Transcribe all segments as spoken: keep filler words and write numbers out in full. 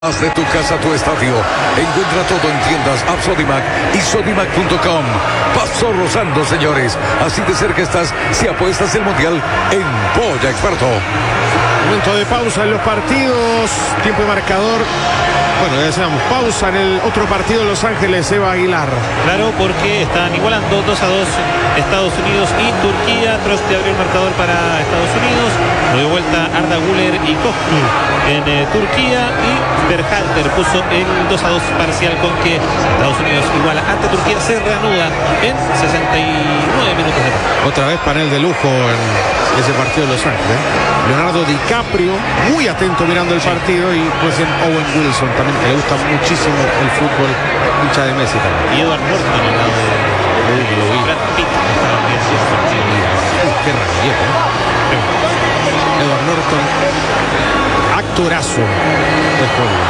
Haz de tu casa tu estadio. Encuentra todo en tiendas App Sodimac y Sodimac punto com. Pasó rozando, señores. Así de cerca estás si apuestas el mundial en Polla Experto. Momento de pausa en los partidos. Tiempo de marcador. Bueno, ya decíamos, pausa en el otro partido, Los Ángeles, Eva Aguilar. Claro, porque están igualando dos a dos Estados Unidos y Turquía. Trost abrió el marcador para Estados Unidos. Lo de vuelta Arda Güler y Koski en eh, Turquía. Y Berhalter puso el dos a dos parcial con que Estados Unidos iguala ante Turquía. Se reanuda en sesenta y nueve minutos de partido. Otra vez panel de lujo en ese partido de Los Ángeles. Leonardo DiCaprio, muy atento mirando el partido. Y pues en Owen Wilson también, que le gusta muchísimo el fútbol, hincha de Messi también. Y Edward Norton al lado de, de, de Brad Pitt. Uy, qué rabia, ¿eh? Edward Norton, actorazo del juego.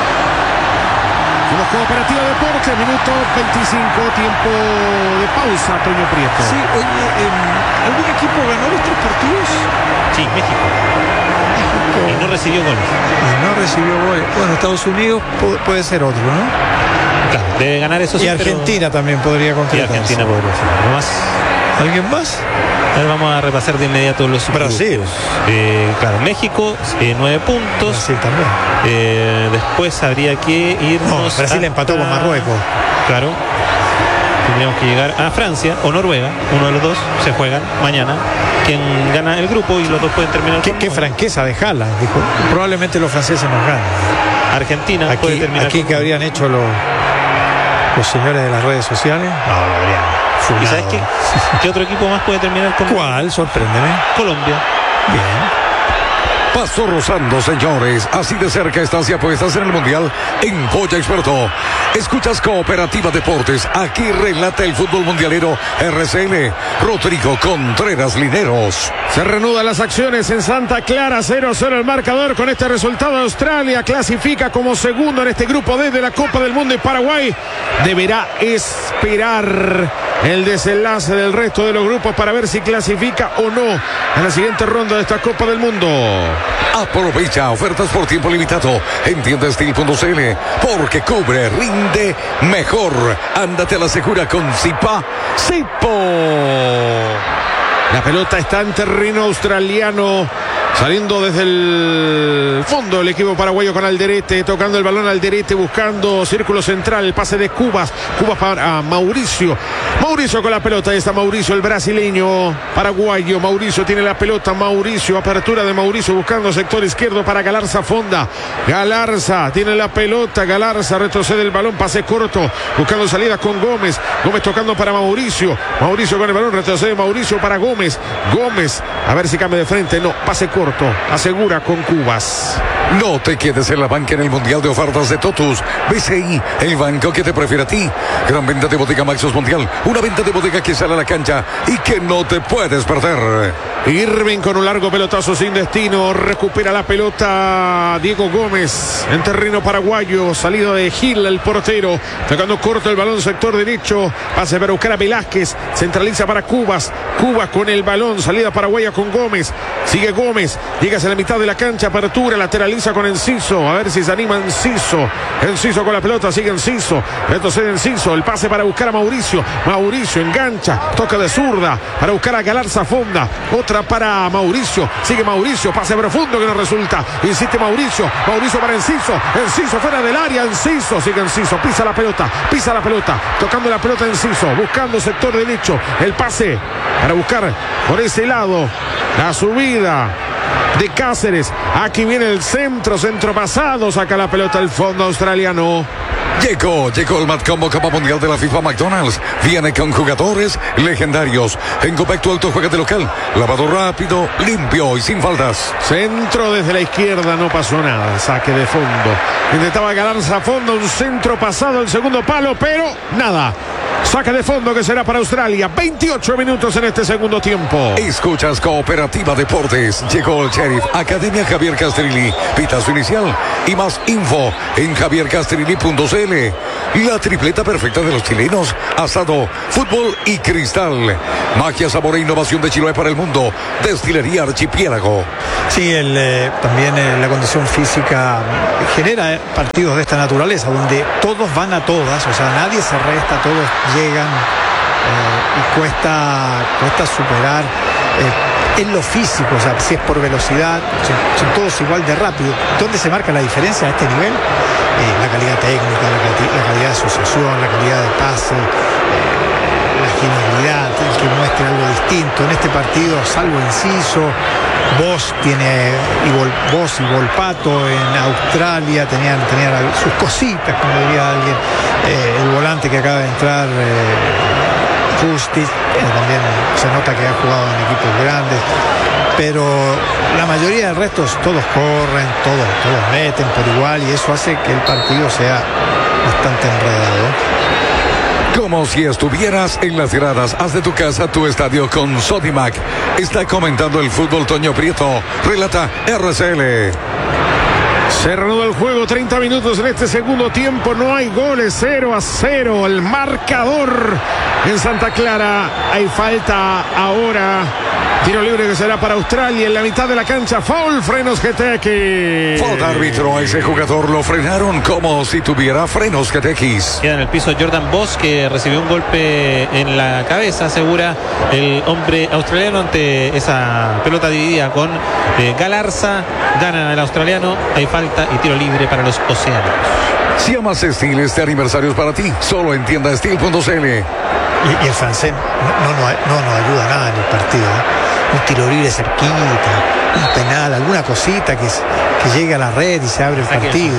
Una cooperativa Deporte, minuto veinticinco, tiempo de pausa, Toño Prieto. Sí, oye, eh, ¿algún equipo ganó los tres partidos? Sí, México. México. Y no recibió goles. Y no recibió goles. Bueno, Estados Unidos puede, puede ser otro, ¿no? Claro, debe ganar eso. Y sí, Argentina pero... también podría Y concretarse. Argentina podría ser. ¿No más? ¿Alguien más? A ver, vamos a repasar de inmediato los Brasil. grupos. Eh, claro, México, eh, nueve puntos. Brasil también. Eh, después habría que irnos. No, Brasil hasta... empató con Marruecos. Claro. Tendríamos que llegar a Francia o Noruega. Uno de los dos se juegan mañana. Quien gana el grupo y los dos pueden terminar. ¿Qué, qué franqueza de Haaland, dijo. Probablemente los franceses nos ganan. Argentina puede Aquí, terminar. aquí con... que habrían hecho los, los señores de las redes sociales. No, lo habrían. ¿Y sabes qué? ¿Qué otro equipo más puede terminar con? ¿Cuál? Sorpréndeme. Colombia. Bien. Pasó rozando, señores. Así de cerca estás y apuestas en el mundial en Polla Experto. Escuchas Cooperativa Deportes. Aquí relata el fútbol mundialero R C N. Rodrigo Contreras Lineros. Se reanudan las acciones en Santa Clara, cero a cero el marcador. Con este resultado, Australia clasifica como segundo en este grupo D de la Copa del Mundo y Paraguay deberá esperar el desenlace del resto de los grupos para ver si clasifica o no en la siguiente ronda de esta Copa del Mundo. Aprovecha ofertas por tiempo limitado en tienda steel punto c l porque cubre, rinde mejor. Ándate a la segura con Zipa Zipo. La pelota está en terreno australiano. Saliendo desde el fondo el equipo paraguayo con Alderete, tocando el balón Alderete, buscando círculo central, el pase de Cubas, Cubas para Mauricio, Mauricio con la pelota, ahí está Mauricio, el brasileño, paraguayo, Mauricio tiene la pelota, Mauricio, apertura de Mauricio, buscando sector izquierdo para Galarza Fonda, Galarza tiene la pelota, Galarza retrocede el balón, pase corto, buscando salida con Gómez, Gómez tocando para Mauricio, Mauricio con el balón, retrocede Mauricio para Gómez, Gómez, a ver si cambia de frente, no, pase corto. Asegura con Cubas. No te quedes en la banca en el Mundial de Ofertas de Totus. B C I, el banco que te prefiere a ti. Gran venta de Bodega Maxus Mundial. Una venta de bodega que sale a la cancha y que no te puedes perder. Irving con un largo pelotazo sin destino. Recupera la pelota Diego Gómez en terreno paraguayo. Salida de Gil, el portero. Tocando corto el balón, sector derecho. Pase para buscar a Velázquez. Centraliza para Cubas. Cubas con el balón. Salida paraguaya con Gómez. Sigue Gómez. Llega hacia la mitad de la cancha. Apertura. Lateraliza con Enciso. A ver si se anima Enciso. Enciso con la pelota. Sigue Enciso. Retrocede Enciso. El pase para buscar a Mauricio. Mauricio engancha. Toca de zurda para buscar a Galarza Fonda. Otra para Mauricio. Sigue Mauricio. Pase profundo que no resulta. Insiste Mauricio. Mauricio para Enciso. Enciso fuera del área. Enciso. Sigue Enciso. Pisa la pelota. Pisa la pelota. Tocando la pelota Enciso. Buscando sector derecho. El pase para buscar por ese lado la subida de Cáceres. Aquí viene el centro, centro pasado, saca la pelota al fondo australiano. Llegó, llegó el Mad Combo Copa Mundial de la FIFA McDonald's. Viene con jugadores legendarios. En compacto alto, juega de local. Lavado rápido, limpio y sin faltas. Centro desde la izquierda, no pasó nada. Saque de fondo. Intentaba Galarza a fondo, un centro pasado al segundo palo, pero nada. Saque de fondo que será para Australia. veintiocho minutos en este segundo tiempo. Escuchas Cooperativa Deportes. Llegó el Sheriff. Academia Javier Castrilli. Pitazo inicial y más info en javier castrilli punto c l. La tripleta perfecta de los chilenos. Asado, fútbol y cristal. Magia, sabor e innovación de Chiloé para el mundo. Destilería Archipiélago. Sí, el, eh, también eh, la condición física genera eh, partidos de esta naturaleza, donde todos van a todas, o sea, nadie se resta, todos llegan eh, y cuesta, cuesta superar eh, en lo físico, o sea, si es por velocidad, son, son todos igual de rápido. ¿Dónde se marca la diferencia a este nivel? Eh, la calidad técnica, la, la calidad de asociación, la calidad de pase, eh, la genialidad, el que muestre algo distinto. En este partido, salvo Enciso, Vos tiene y Vol, Vos y Volpato en Australia tenían, tenían sus cositas, como diría alguien. Eh, el volante que acaba de entrar, eh, Rustic, eh, también se nota que ha jugado en equipos grandes, pero la mayoría del resto todos corren, todos, todos meten por igual, y eso hace que el partido sea bastante enredado. Como si estuvieras en las gradas. Haz de tu casa tu estadio con Sodimac. Está comentando el fútbol Toño Prieto. Relata R C L. Se reanuda el juego, treinta minutos en este segundo tiempo. No hay goles, cero a cero. El marcador en Santa Clara. Hay falta ahora. Tiro libre que será para Australia en la mitad de la cancha. Foul, frenos G T X. Falta árbitro. A ese jugador lo frenaron como si tuviera frenos G T X. Queda en el piso Jordan Vos, que recibió un golpe en la cabeza, asegura el hombre australiano ante esa pelota dividida con eh, Galarza. Gana el australiano. Hay falta y tiro libre para los Océanos. Si amas Steel, este aniversario es para ti. Solo en tienda steel punto c l. Y, y el francés no, no, no, no nos ayuda nada en el partido, ¿eh? Un tiro libre cerquita, un penal, alguna cosita que, que llegue a la red y se abre el partido.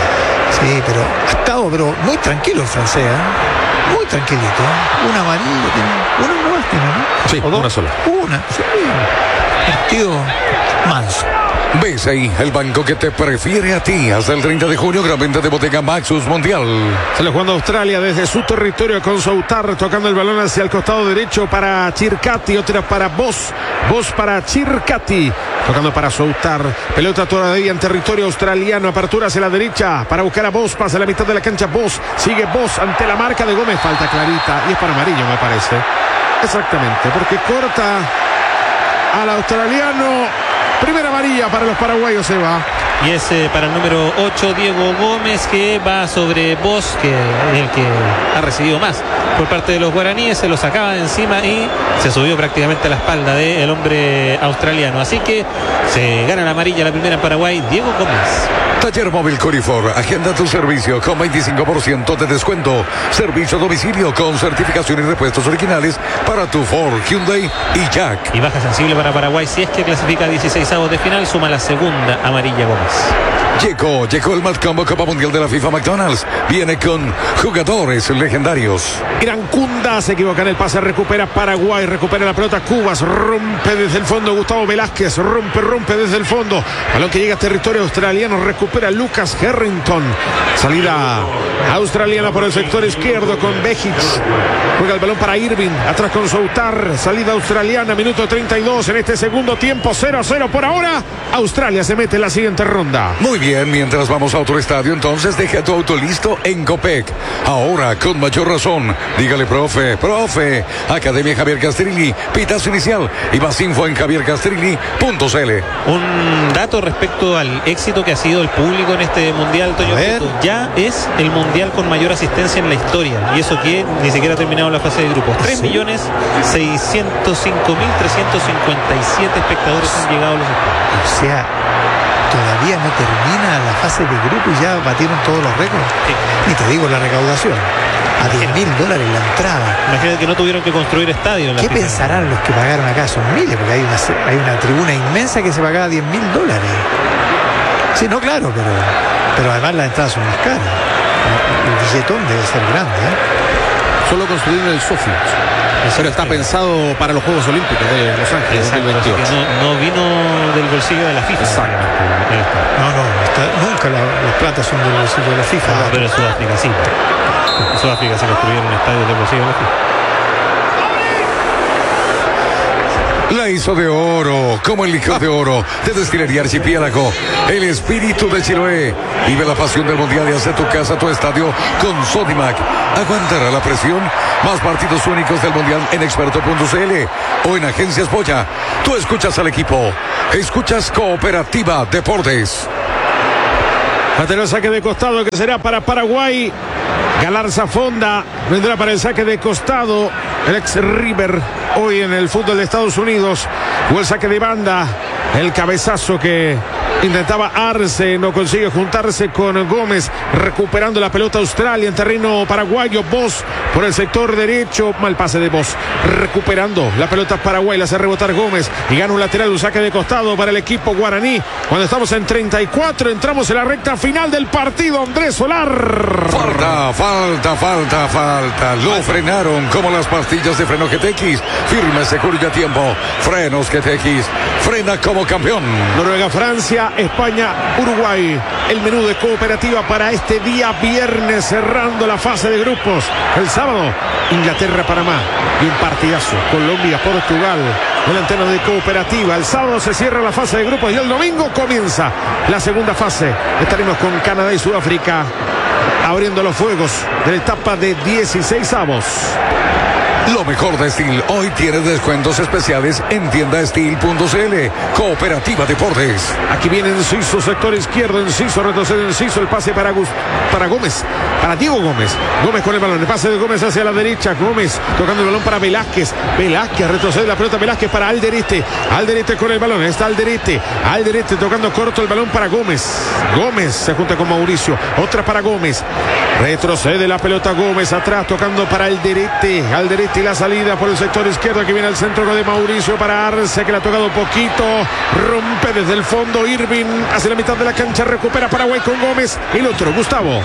Sí, pero ha estado pero muy tranquilo el francés, ¿eh? Muy tranquilito, ¿eh? Una amarilla, una nomás tiene, ¿no? Sí, ¿O dos? una sola. Una, sí. Partido manso. Ves ahí el banco que te prefiere a ti. Hasta el treinta de junio, gran venta de Bodega Maxus Mundial. Sale jugando Australia desde su territorio con Soutar, tocando el balón hacia el costado derecho para Chircati, otra para Vos, Vos para Chircati, tocando para Soutar, pelota todavía en territorio australiano, apertura hacia la derecha para buscar a Vos, pasa a la mitad de la cancha, Vos, sigue Vos ante la marca de Gómez, falta clarita y es para amarillo me parece, exactamente, porque corta al australiano. Primera amarilla para los paraguayos, se va. Y es eh, para el número ocho, Diego Gómez, que va sobre Vos, que es el que ha recibido más por parte de los guaraníes. Se lo sacaba de encima y se subió prácticamente a la espalda del hombre australiano. Así que se gana la amarilla, la primera en Paraguay, Diego Gómez. Taller Móvil Corifor, agenda tu servicio con veinticinco por ciento de descuento. Servicio a domicilio con certificación y repuestos originales para tu Ford, Hyundai y Jack. Y baja sensible para Paraguay, si es que clasifica a dieciseisavos de final, suma la segunda amarilla Gómez. Llegó, llegó el Matcombo Copa Mundial de la FIFA McDonald's. Viene con jugadores legendarios. Irancunda se equivoca en el pase, recupera Paraguay, recupera la pelota Cubas, rompe desde el fondo Gustavo Velázquez, rompe, rompe desde el fondo. Balón que llega a territorio australiano, recupera Lucas Harrington. Salida australiana por el sector izquierdo con Bejic. Juega el balón para Irving, atrás con Soutar, salida australiana, minuto treinta y dos en este segundo tiempo, cero a cero por ahora. Australia se mete en la siguiente ronda. Muy bien, mientras vamos a otro estadio, entonces deja tu auto listo en Copec. Ahora, con mayor razón, dígale, profe, profe, Academia Javier Castrilli, pitazo inicial y más info en javier castrilli punto c l. Un dato respecto al éxito que ha sido el público en este mundial, Toño Prieto. Ya es el mundial con mayor asistencia en la historia, y eso que ni siquiera ha terminado la fase de grupos. tres millones seiscientos cinco mil trescientos cincuenta y siete espectadores han llegado a los estadios. O sea, todavía no termina la fase de grupo y ya batieron todos los récords. Sí. Y te digo la recaudación, a diez mil dólares la entrada. Imagínate que no tuvieron que construir estadios. ¿Qué pensarán los que pagaron acá? Son miles, porque hay una, hay una tribuna inmensa que se pagaba diez mil dólares. Sí, no, claro, pero, pero además las entradas son más caras. El billetón debe ser grande, ¿eh? Solo construyeron el Sofía. Pero está pensado para los Juegos Olímpicos de Los Ángeles. Exacto, así que no, no vino del bolsillo de la FIFA. Exacto. No, no, está, nunca la, los platas son del bolsillo de la FIFA. No, pero en Sudáfrica sí. En Sudáfrica se construyeron estadios del bolsillo de la FIFA. La hizo de oro, como el licor de oro de Destilería Archipiélago. El espíritu de Chiloé. Vive la pasión del mundial y hace tu casa, tu estadio con Sodimac. Aguantará la presión. Más partidos únicos del mundial en experto punto c l o en Agencias Polla. Tú escuchas al equipo. Escuchas Cooperativa Deportes. Lateral saque de costado que será para Paraguay. Galarza Fonda vendrá para el saque de costado. El ex River hoy en el fútbol de Estados Unidos. O el saque de banda. El cabezazo que intentaba Arce, no consigue juntarse con Gómez, recuperando la pelota Australia en terreno paraguayo. Bosch por el sector derecho, mal pase de Bosch, recuperando la pelota Paraguay, la hace rebotar Gómez y gana un lateral, un saque de costado para el equipo guaraní. Cuando estamos en treinta y cuatro, entramos en la recta final del partido. Andrés Solar. Falta, falta, falta, falta. Lo frenaron como las pastillas de freno G T X. Firme, seguro y a tiempo. Frenos G T X. Frena como campeón. Noruega, Francia, España, Uruguay. El menú de Cooperativa para este día viernes, cerrando la fase de grupos. El sábado, Inglaterra, Panamá. Y un partidazo, Colombia, Portugal. Delantero de Cooperativa. El sábado se cierra la fase de grupos y el domingo comienza la segunda fase. Estaremos con Canadá y Sudáfrica abriendo los fuegos de la etapa de dieciséis avos. Lo mejor de Steel hoy tiene descuentos especiales en tienda steel punto c l. Cooperativa Deportes. Aquí viene Enciso, sector izquierdo. Enciso, retrocede Enciso. El pase para, Gus, para Gómez. Para Diego Gómez. Gómez con el balón. El pase de Gómez hacia la derecha. Gómez tocando el balón para Velázquez. Velázquez retrocede la pelota. Velázquez para Alderete. Alderete con el balón. Está Alderete. Alderete tocando corto el balón para Gómez. Gómez se junta con Mauricio. Otra para Gómez. Retrocede la pelota Gómez atrás tocando para Alderete. Alderete y la salida por el sector izquierdo. Aquí viene el centro de Mauricio para Arce, que le ha tocado poquito. Rompe desde el fondo Irving hacia la mitad de la cancha. Recupera Paraguay con Gómez. El otro, Gustavo.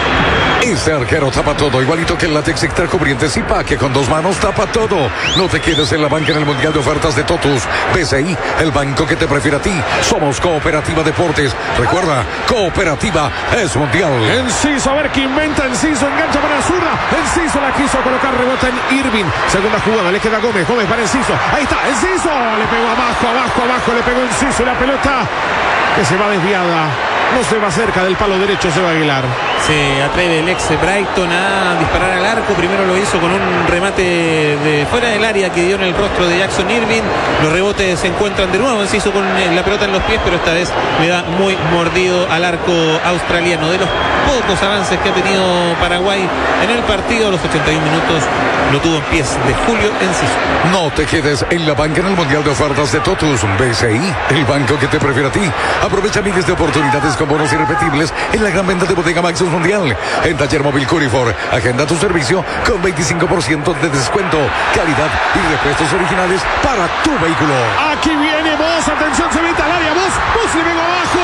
Este arquero tapa todo, igualito que el látex extra cubriente Zipa, que con dos manos tapa todo. No te quedes en la banca en el Mundial de Ofertas de Totus. B C I, el banco que te prefiere a ti. Somos Cooperativa Deportes. Recuerda, Cooperativa es mundial. Enciso, a ver qué inventa Enciso. Engancha para la zurda. Enciso la quiso colocar, rebota en Irving. Segunda jugada, le queda Gómez. Gómez para Enciso. Ahí está, Enciso. Le pegó abajo, abajo, abajo. Le pegó Enciso y la pelota que se va desviada. No se va cerca del palo derecho, se va a Aguilar. Se atreve el ex Brighton a disparar al arco. Primero lo hizo con un remate de fuera del área que dio en el rostro de Jackson Irving. Los rebotes se encuentran de nuevo. Se hizo con la pelota en los pies, pero esta vez le da muy mordido al arco australiano. De los pocos avances que ha tenido Paraguay en el partido, los ochenta y un minutos lo tuvo en pies de Julio Enciso. No te quedes en la banca en el Mundial de Ofertas de Totus. B C I, el banco que te prefiere a ti. Aprovecha miles de oportunidades con bonos irrepetibles en la gran venta de Bodega Maxus Mundial. En Taller Móvil Curifor, agenda tu servicio con veinticinco por ciento de descuento, calidad y repuestos originales para tu vehículo. Aquí viene Bosch, atención, se mete al área, Bosch, Bosch le pegó abajo,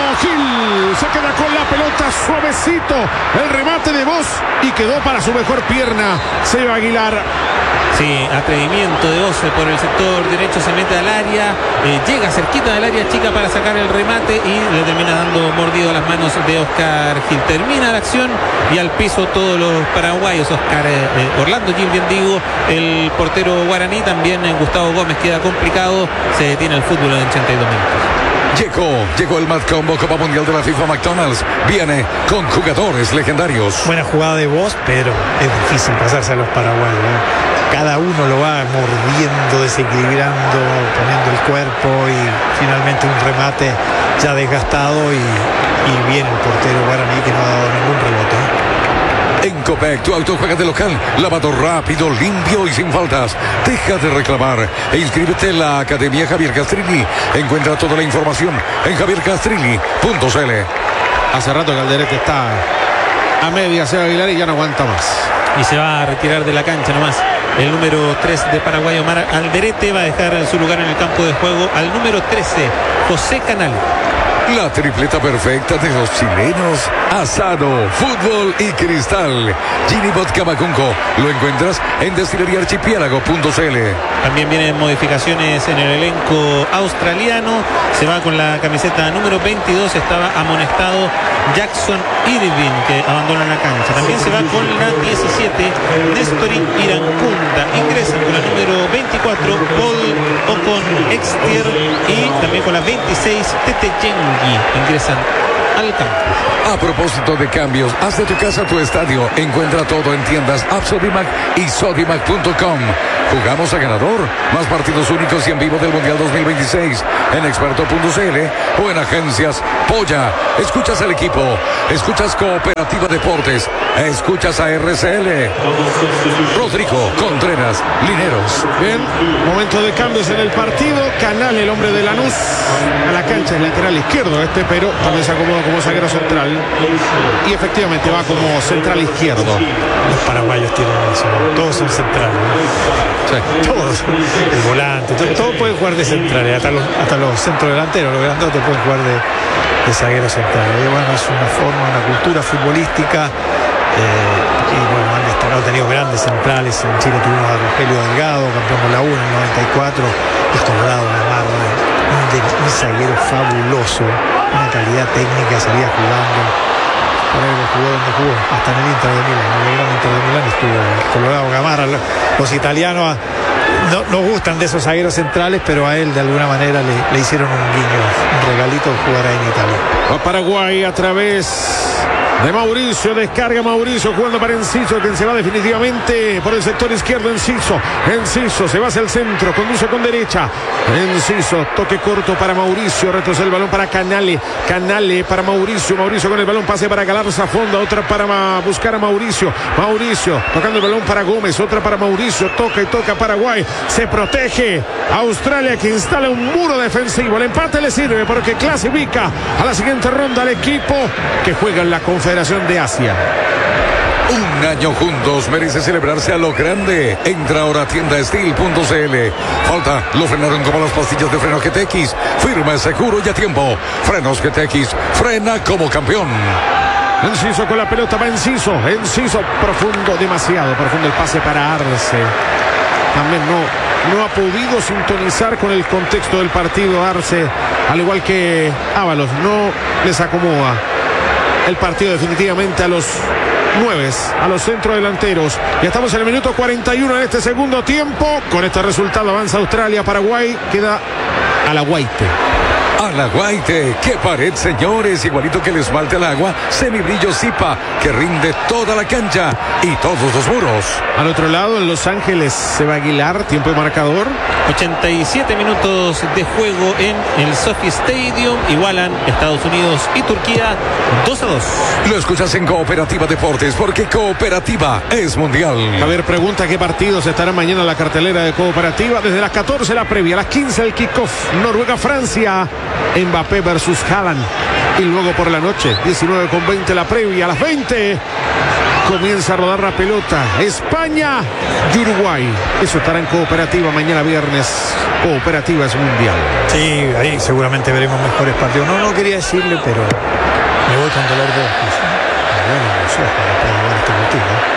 Gil se queda con la pelota suavecito, el remate de Bosch y quedó para su mejor pierna, Seba Aguilar. Sí, atrevimiento de Bosch por el sector derecho, se mete al área, eh, llega cerquita del área chica para sacar el remate y le termina dando mordido a las manos de Oscar Gil. Termina la acción y al piso todos los paraguayos. Oscar eh, Orlando Gil, bien digo, el portero guaraní, también eh, Gustavo Gómez queda complicado, se detiene el fútbol en ochenta y dos minutos. Llegó, llegó el Mad Combo Copa Mundial de la FIFA McDonald's. Viene con jugadores legendarios. Buena jugada de Bosch, pero es difícil pasarse a los paraguayos, ¿eh? Cada uno lo va mordiendo, desequilibrando, poniendo el cuerpo y finalmente un remate ya desgastado y, y viene el portero guaraní que no ha dado ningún rebote. En Copec, tu auto juega de local. Lavado rápido, limpio y sin faltas. Deja de reclamar e inscríbete en la Academia Javier Castrilli. Encuentra toda la información en javier castrilli punto c l. Hace rato que Alderete está a media, Seba Aguilar, y ya no aguanta más. Y se va a retirar de la cancha nomás. El número tres de Paraguay, Omar Alderete, va a dejar su lugar en el campo de juego al número trece, José Canal. La tripleta perfecta de los chilenos. Asado, fútbol y cristal. Gini Vodka Macunco. Lo encuentras en destilería archipiélago punto c l. También vienen modificaciones en el elenco australiano. Se va con la camiseta número veintidós. Estaba amonestado Jackson Irving, que abandona la cancha. También se va con la diecisiete, Nestori Irankunda. Ingresan con la número veinticuatro, Paul Ocon Extier. Y también con la veintiséis, Tete Yengi. Ingresan al campo. A propósito de cambios, haz de tu casa tu estadio. Encuentra todo en tiendas Absolimac y Sodimac punto com. Jugamos a ganador. Más partidos únicos y en vivo del Mundial dos mil veintiséis en experto punto c l o en agencias Polla. Escuchas al equipo, escuchas Cooperativa Deportes, escuchas a R C L. Rodrigo Contreras, Lineros. Bien, momento de cambios en el partido. Canal, el hombre de Lanús, a la cancha, es lateral izquierdo este, pero también se acomoda como zaguero central y efectivamente va como central izquierdo. Los paraguayos tienen eso, todos son centrales, ¿no? Sí. Todos, el volante, todo, todos pueden jugar de centrales, hasta los, hasta los centrodelanteros, los grandotes pueden jugar de, de zaguero central. Y bueno, es una forma, una cultura futbolística. Eh, y bueno, han destacado, han tenido grandes centrales. En Chile tuvimos a Rogelio Delgado, campeón con la U en el noventa y cuatro, el Colorado Gamarra, un, de, un zaguero fabuloso, una calidad técnica, salía jugando. Por ahí jugó donde jugó, hasta en el Inter de Milán, en el gran Inter de Milán estuvo el Colorado Gamarra. Los italianos no, no gustan de esos zagueros centrales, pero a él de alguna manera le, le hicieron un guiño, un regalito de jugar ahí en Italia. A Paraguay a través de Mauricio, descarga Mauricio jugando para Enciso, quien se va definitivamente por el sector izquierdo. Enciso, Enciso se va hacia el centro, conduce con derecha. Enciso, toque corto para Mauricio, retrocede el balón para Canale, Canale para Mauricio, Mauricio con el balón, pase para Galarza, fondo, otra para buscar a Mauricio, Mauricio tocando el balón para Gómez, otra para Mauricio, toca y toca Paraguay, se protege Australia, que instala un muro defensivo. El empate le sirve porque clasifica a la siguiente ronda al equipo que juega en la Confederación de Asia. Un año juntos merece celebrarse a lo grande. Entra ahora a tienda steel punto c l. Falta, lo frenaron como las pastillas de freno G T X. Firme, seguro y a tiempo. Frenos G T X, frena como campeón. Enciso con la pelota, va Enciso, Enciso profundo, demasiado profundo el pase para Arce. También no, no ha podido sintonizar con el contexto del partido Arce, al igual que Ábalos, no les acomoda el partido definitivamente a los nueves, a los centrodelanteros. Ya estamos en el minuto cuarenta y uno en este segundo tiempo. Con este resultado avanza Australia, Paraguay queda a la Guaite. A la Guaite, qué pared, señores, igualito que el esmalte al agua, semibrillo Zipa, que rinde toda la cancha y todos los muros. Al otro lado, en Los Ángeles, Seba Aguilar, tiempo de marcador. ochenta y siete minutos de juego en el Sophie Stadium. Igualan Estados Unidos y Turquía dos a dos. Lo escuchas en Cooperativa Deportes, porque Cooperativa es mundial. Javier pregunta qué partidos estarán mañana en la cartelera de Cooperativa. Desde las catorce la previa, a las quince el kickoff. Noruega-Francia, Mbappé versus Haaland. Y luego por la noche, diecinueve con veinte la previa. A las veinte comienza a rodar la pelota. España y Uruguay. Eso estará en Cooperativa mañana viernes. Cooperativa es mundial. Sí, ahí seguramente veremos mejores partidos. No, no quería decirle, pero me voy con dolor de ojos. Bueno, no sé, para poder ver este partido.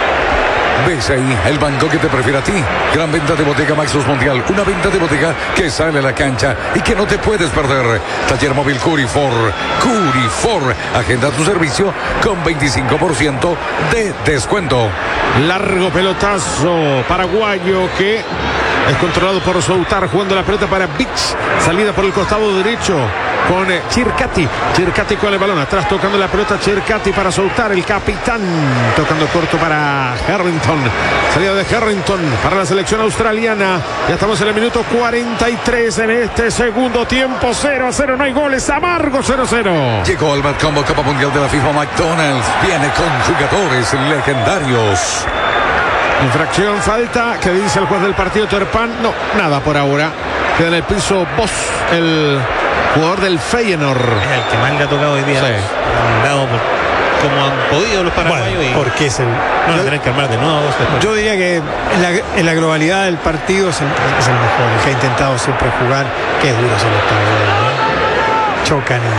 Ves ahí el banco que te prefiere a ti. Gran venta de Bodega Maxus Mundial. Una venta de bodega que sale a la cancha y que no te puedes perder. Taller móvil Curifor. Curifor. Agenda tu servicio con veinticinco por ciento de descuento. Largo pelotazo paraguayo que es controlado por Soutar, jugando la pelota para Vich. Salida por el costado derecho con eh, Chircati. Chircati con el balón atrás, tocando la pelota Chircati para Soutar, el capitán. Tocando corto para Harrington. Salida de Harrington para la selección australiana. Ya estamos en el minuto cuarenta y tres en este segundo tiempo. cero a cero, no hay goles. Amargo cero a cero. Llegó al Combo Copa Mundial de la FIFA McDonald's. Viene con jugadores legendarios. Infracción, falta, que dice el juez del partido Terpan. No, nada por ahora. Queda en el piso Boss, el jugador del Feyenoord. Es el que más le ha tocado hoy día. Sí. Han dado por, como han podido los paraguayos. Bueno, y porque es el... no van a tener que armar de nuevo. Yo diría que en la, en la globalidad del partido es el, es el mejor, el que ha intentado siempre jugar. Qué duros son los paraguayos, ¿no? Chocan y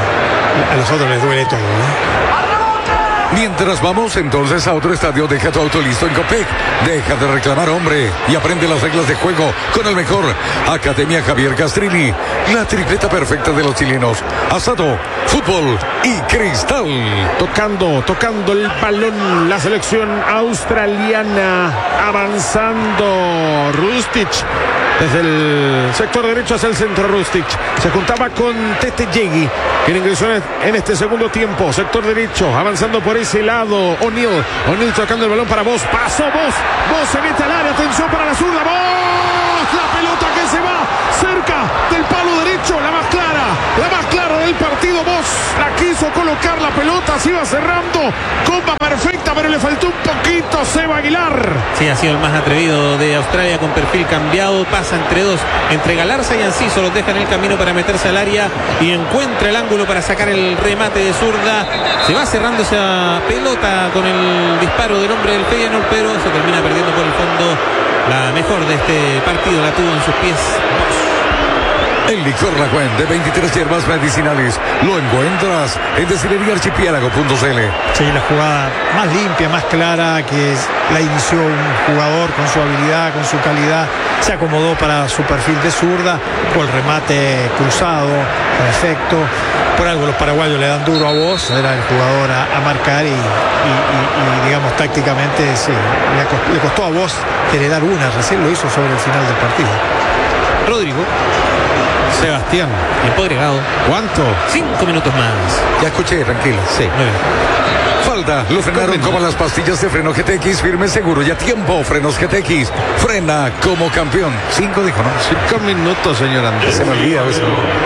A los otros les duele todo, ¿eh? Mientras vamos entonces a otro estadio, deja tu auto listo en Copec. Deja de reclamar, hombre, y aprende las reglas de juego con el mejor. Academia Javier Castrini, la tripleta perfecta de los chilenos. Asado, fútbol y cristal. Tocando, tocando el balón la selección australiana, avanzando Rustic. Desde el sector derecho hacia el centro, Rustic se juntaba con Tete Yegui, quien ingresó en este segundo tiempo. Sector derecho, avanzando por ese lado, O'Neal. O'Neal tocando el balón para Vos. Pasó Vos. Vos se mete al área. Atención para la zurda. Vos. La pelota que se va cerca del palo derecho. La más clara. La más clara del partido. Vos la quiso colocar la pelota. Se iba cerrando. Comba perfecta, pero le faltó un poquito. Seba Aguilar. Sí, ha sido el más atrevido de Australia, con perfil cambiado. Pasa entre dos, entre Galarza y Anciso. Los deja en el camino para meterse al área y encuentra el ángulo para sacar el remate de zurda. Se va cerrando esa pelota con el disparo del hombre del Feyenoord, pero se termina perdiendo por el fondo. La mejor de este partido la tuvo en sus pies Vos. El licor La Cuen de veintitrés hierbas medicinales lo encuentras en destilería archipiélago punto c l. Sí, la jugada más limpia, más clara, que la inició un jugador con su habilidad, con su calidad, se acomodó para su perfil de zurda, con el remate cruzado, perfecto. Por algo los paraguayos le dan duro a Vos, era el jugador a, a marcar y, y, y, y digamos tácticamente sí, le, costó, le costó a Vos heredar una, recién lo hizo sobre el final del partido. Rodrigo. Sebastián. Tiempo agregado. ¿Cuánto? Cinco minutos más. Ya escuché, tranquilo. Sí, muy bien. Falta, lo frenaron como las pastillas de freno G T X, firme, seguro y a tiempo. Frenos G T X, frena como campeón. Cinco dijo, ¿no? Cinco minutos, señor Andrés. Se me olvida eso.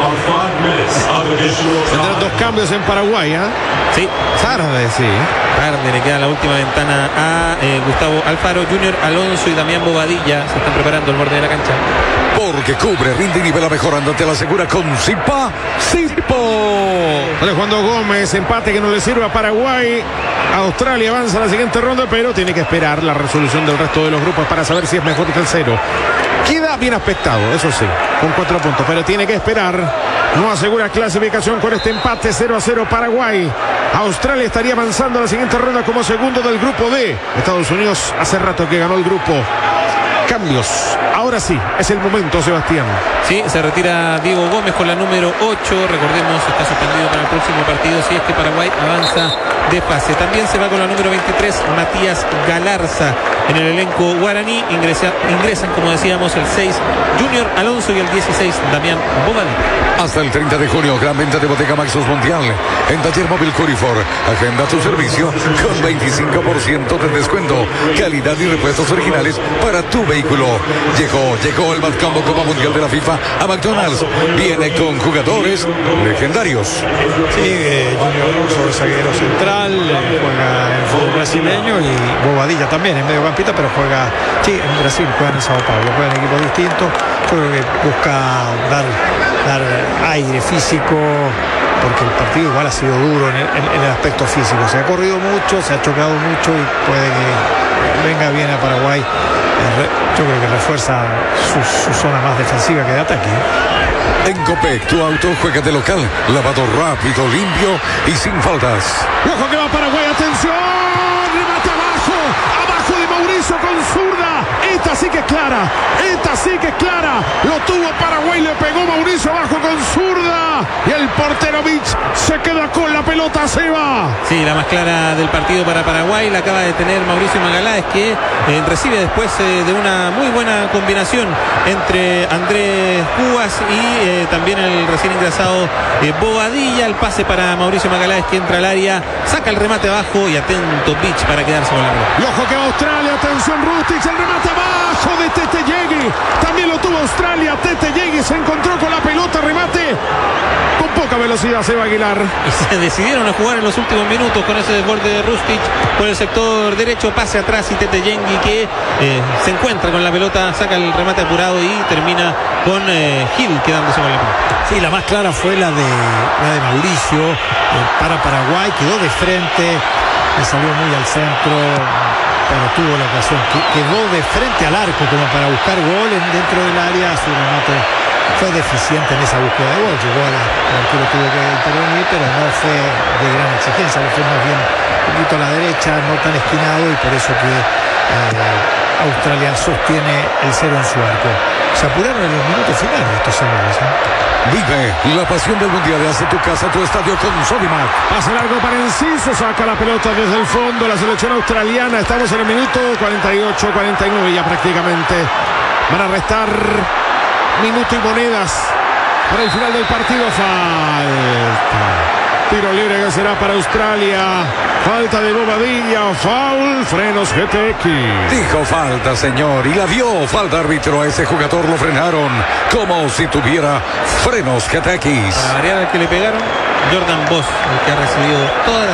Tendrán dos cambios en Paraguay, ¿eh? Sí. Tarde, sí. Tarde, le queda la última ventana a eh, Gustavo Alfaro, Junior Alonso y Damián Bobadilla. Se están preparando el borde de la cancha. Porque cubre, rinde y nivela mejorando, te la asegura con Zipa, Zipo. Alejandro Gómez, empate que no le sirve a Paraguay. Australia avanza a la siguiente ronda, pero tiene que esperar la resolución del resto de los grupos para saber si es mejor que el cero. Queda bien aspectado, eso sí, con cuatro puntos, pero tiene que esperar. No asegura clasificación con este empate cero a cero Paraguay. Australia estaría avanzando a la siguiente ronda como segundo del grupo D. Estados Unidos hace rato que ganó el grupo. Cambios. Ahora sí, es el momento, Sebastián. Sí, se retira Diego Gómez con la número ocho. Recordemos, está suspendido para el próximo partido si es que Paraguay avanza de fase. También se va con la número veintitrés, Matías Galarza. En el elenco guaraní ingresa, ingresan, como decíamos, el seis, Junior Alonso, y el dieciséis, Damián Bobadilla. Hasta el treinta de junio, gran venta de Bottega Maxus Mundial. En Taller Móvil Curifor, agenda tu servicio con veinticinco por ciento de descuento. Calidad y repuestos originales para tu vehículo. Llegó, llegó el Mad Combo Copa Mundial de la FIFA a McDonald's. Viene con jugadores legendarios. Sí, eh, Junior Alonso es zaguero central, eh, juega en fútbol brasileño, y Bobadilla también en mediocampista, pero juega, sí, en Brasil, juega en Sao Paulo, juega en equipos distintos. Yo creo que busca dar, dar aire físico, porque el partido igual ha sido duro en el, en, en el aspecto físico. Se ha corrido mucho, se ha chocado mucho y puede que venga bien a Paraguay. Yo creo que refuerza su, su zona más defensiva que de ataque. En Copec, tu auto juega de local. Lavado rápido, limpio y sin faltas. Ojo que va Paraguay, atención. Remate abajo, abajo de Mauricio con zurda. Esta sí que es clara, esta sí que es clara. Lo tuvo Paraguay, le pegó Mauricio abajo con zurda. Y el portero Vich se queda con la pelota, se va. Sí, la más clara del partido para Paraguay la acaba de tener Mauricio Magaláes, que eh, recibe después eh, de una muy buena combinación entre Andrés Cubas y eh, también el recién ingresado eh, Bobadilla. El pase para Mauricio Magaláes, que entra al área, saca el remate abajo y atento Vich para quedarse con la pelota. Y ojo que Australia, atención Rustic, el remate abajo de Tete Yegui. También lo tuvo Australia, Tete Yegui se encontró con la pelota, remate con poca velocidad, Seba Aguilar. Y se decidieron a jugar en los últimos minutos con ese desborde de Rustic por el sector derecho, pase atrás y Tete Yegui, que eh, se encuentra con la pelota, saca el remate apurado y termina con eh, Gil quedándose con la pelota. Sí, la más clara fue la de, la de Mauricio eh, para Paraguay, quedó de frente, le salió muy al centro, pero tuvo la ocasión, quedó de frente al arco como para buscar gol en, dentro del área. Su remate fue deficiente en esa búsqueda de gol. Llegó a la, el arquero tuvo que intervenir, pero no fue de gran exigencia, le fue más bien un poquito a la derecha, no tan esquinado, y por eso que eh, Australia sostiene el cero en su arco. Se apuraron en los minutos finales estos señores, ¿eh? Vive la pasión del mundial. Hace tu casa, tu estadio con Sodimac. Pase largo para Enciso, saca la pelota desde el fondo la selección australiana. Estamos en el minuto cuarenta y ocho, cuarenta y nueve ya prácticamente. Van a restar minuto y monedas para el final del partido. Falta. Tiro libre que será para Australia. Falta de Bobadilla, foul, frenos G T X. Dijo falta, señor, y la vio. Falta, árbitro. A ese jugador lo frenaron como si tuviera frenos G T X. Para variar al que le pegaron, Jordan Boss, el que ha recibido toda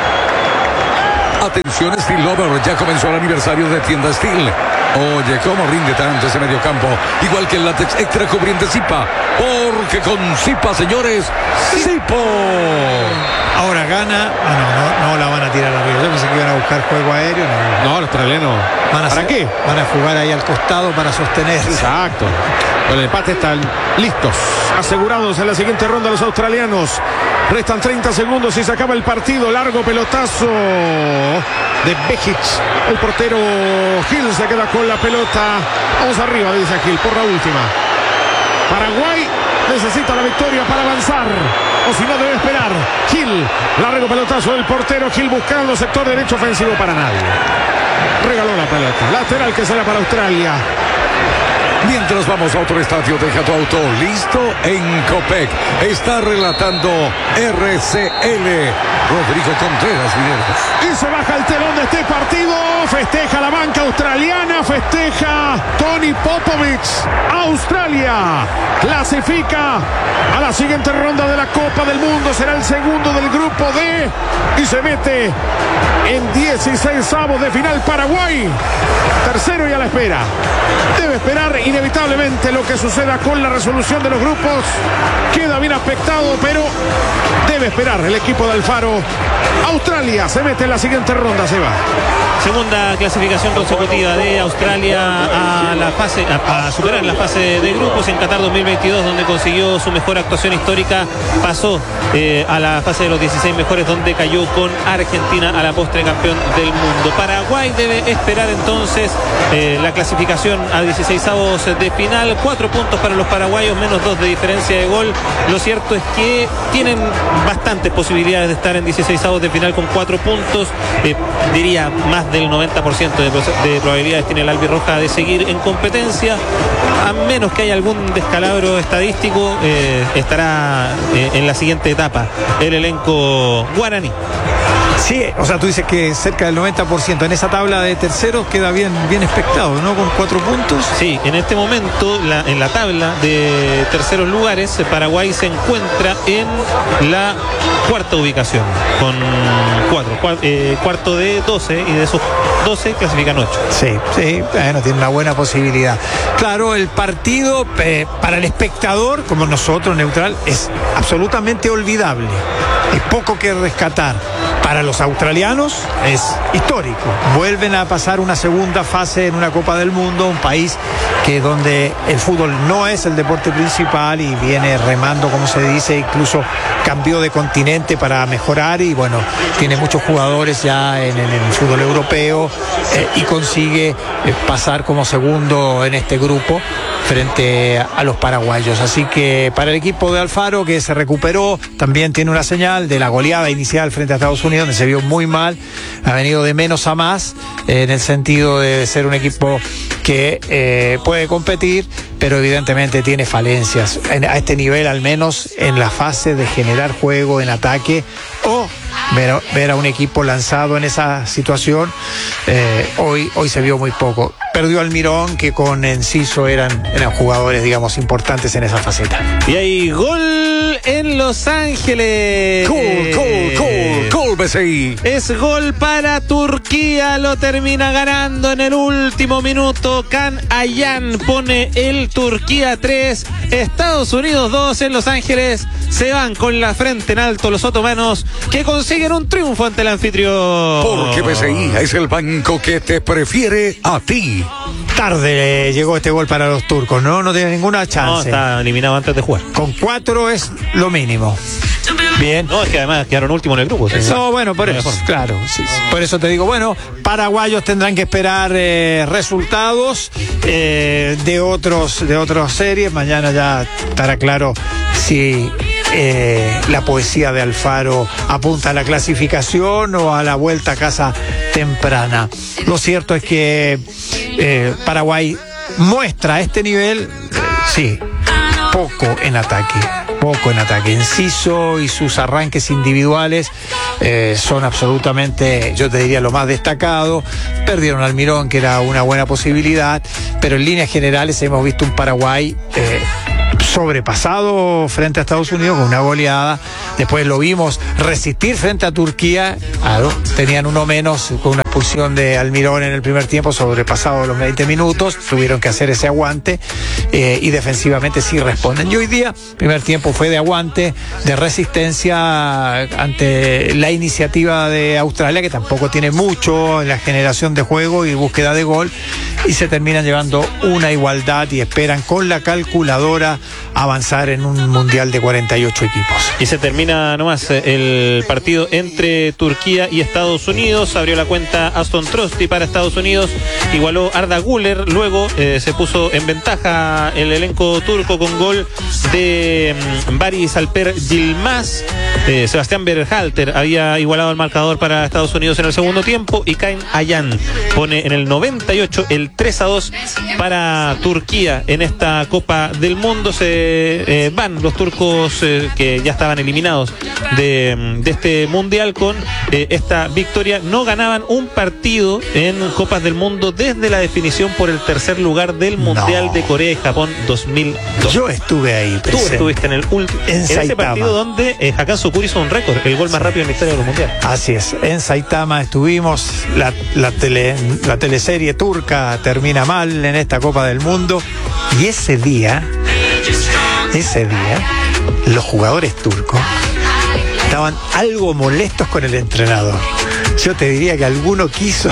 la... Atención, Steel Lover, ya comenzó el aniversario de Tienda Steel. Oye, cómo rinde tanto ese mediocampo. Igual que el látex extra cubriente Zipa. Porque con Zipa, señores, Zipo. Ahora gana. Ah, no, no, no la van a tirar arriba. Yo pensé que iban a buscar juego aéreo. No, No, el australiano. van a ¿Para hacer- qué? Van a jugar ahí al costado para sostener. Exacto. Con el empate están listos, asegurados en la siguiente ronda los australianos. Restan treinta segundos y se acaba el partido. Largo pelotazo de Bejic. El portero Gil se queda con la pelota. Vamos arriba, dice Gil, por la última. Paraguay necesita la victoria para avanzar, o si no debe esperar. Gil, largo pelotazo del portero Gil buscando sector derecho ofensivo para nadie. Regaló la pelota. Lateral que será para Australia. Mientras vamos a otro estadio, deja tu auto listo en Copec. Está relatando R C L Rodrigo Contreras Mineros. Y se baja el telón de este partido. Festeja la banca australiana. Festeja Tony Popovich. Australia clasifica a la siguiente ronda de la Copa del Mundo. Será el segundo del grupo D. Y se mete en dieciseisavos de final Paraguay. Tercero y a la espera. Debe esperar inevitablemente lo que suceda con la resolución de los grupos. Queda bien aspectado, pero debe esperar el equipo de Alfaro. Australia se mete en la siguiente ronda, se va. Segunda clasificación consecutiva de Australia a la fase a, a superar la fase de grupos en Qatar dos mil veintidós, donde consiguió su mejor actuación histórica. Pasó eh, a la fase de los dieciséis mejores, donde cayó con Argentina a la postre campeón del mundo. Paraguay debe esperar entonces eh, la clasificación a dieciseisavos de final. Cuatro puntos para los paraguayos, menos dos de diferencia de gol. Lo cierto es que tienen bastantes posibilidades de estar en dieciseisavos de final con cuatro puntos. Eh, diría más del noventa por ciento de, de probabilidades tiene el albirroja de seguir en competencia. A menos que haya algún descalabro estadístico, eh, estará eh, en la siguiente etapa el elenco guaraní. Sí, o sea, tú dices que cerca del noventa por ciento en esa tabla de terceros queda bien, bien expectado, ¿no? Con cuatro puntos. Sí, en este momento la, en la tabla de terceros lugares, Paraguay se encuentra en la cuarta ubicación con cuatro, cua, eh, cuarto de doce, y de esos doce clasifican ocho. Sí, sí, bueno, tiene una buena posibilidad. Claro, el partido eh, para el espectador, como nosotros, neutral, es absolutamente olvidable. Hay poco que rescatar. Para los australianos es histórico. Vuelven a pasar una segunda fase en una Copa del Mundo, un país que donde el fútbol no es el deporte principal y viene remando, como se dice, incluso cambió de continente para mejorar y bueno, tiene muchos jugadores ya en, en el fútbol europeo eh, y consigue eh, pasar como segundo en este grupo frente a los paraguayos. Así que para el equipo de Alfaro, que se recuperó, también tiene una señal de la goleada inicial frente a Estados Unidos, donde se vio muy mal, ha venido de menos a más, eh, en el sentido de ser un equipo que eh, puede competir, pero evidentemente tiene falencias en, a este nivel, al menos en la fase de generar juego en ataque o ver a, ver a un equipo lanzado en esa situación. eh, hoy, hoy se vio muy poco. Perdió Almirón, que con Enciso eran, eran jugadores, digamos, importantes en esa faceta. Y hay gol en Los Ángeles. Gol, gol, gol, gol, B C I. Es gol para Turquía, lo termina ganando en el último minuto. Can Ayhan pone el Turquía tres, Estados Unidos dos. En Los Ángeles se van con la frente en alto los otomanos, que consiguen un triunfo ante el anfitrión. Porque B C I es el banco que te prefiere a ti. tarde llegó este gol para los turcos, ¿no? No tiene ninguna chance. No, está eliminado antes de jugar. Con cuatro es lo mínimo. Bien. No, es que además quedaron últimos en el grupo. ¿Sí? No, bueno, por eso, claro. Sí, sí. Por eso te digo, bueno, paraguayos tendrán que esperar eh, resultados eh, de otros de otras series. Mañana ya estará claro si eh, la poesía de Alfaro apunta a la clasificación o a la vuelta a casa temprana. Lo cierto es que eh, Paraguay muestra a este nivel, eh, sí, poco en ataque. Poco en ataque. Enciso y sus arranques individuales eh, son absolutamente, yo te diría, lo más destacado. Perdieron al Mirón, que era una buena posibilidad, pero en líneas generales hemos visto un Paraguay eh, sobrepasado frente a Estados Unidos con una goleada. Después lo vimos resistir frente a Turquía. Claro, tenían uno menos con una expulsión de Almirón en el primer tiempo, sobrepasado los veinte minutos. Tuvieron que hacer ese aguante eh, y defensivamente sí responden. Y hoy día, primer tiempo fue de aguante, de resistencia ante la iniciativa de Australia, que tampoco tiene mucho en la generación de juego y búsqueda de gol, y se terminan llevando una igualdad y esperan con la calculadora avanzar en un mundial de cuarenta y ocho equipos. Y se termina nomás el partido entre Turquía y Estados Unidos. Abrió la cuenta Aston Trusty para Estados Unidos, igualó Arda Güler, luego eh, se puso en ventaja el elenco turco con gol de um, Baris Alper Yilmaz. eh, Sebastián Berhalter había igualado el marcador para Estados Unidos en el segundo tiempo, y Kain Ayan pone en el noventa y ocho el tres a dos para Turquía en esta Copa del Mundo. Se eh, van los turcos eh, que ya estaban eliminados de, de este mundial con eh, esta victoria. No ganaban un partido en Copas del Mundo desde la definición por el tercer lugar del Mundial no. de Corea y Japón dos mil dos. Yo estuve ahí presente. Tú estuviste en el último en, en ese partido donde eh, Hakan Şükür hizo un récord, el gol más sí. rápido en la historia de los mundiales. Así es, en Saitama estuvimos. La, la, tele, la teleserie turca termina mal en esta Copa del Mundo, y ese día ese día los jugadores turcos estaban algo molestos con el entrenador. Yo te diría que alguno quiso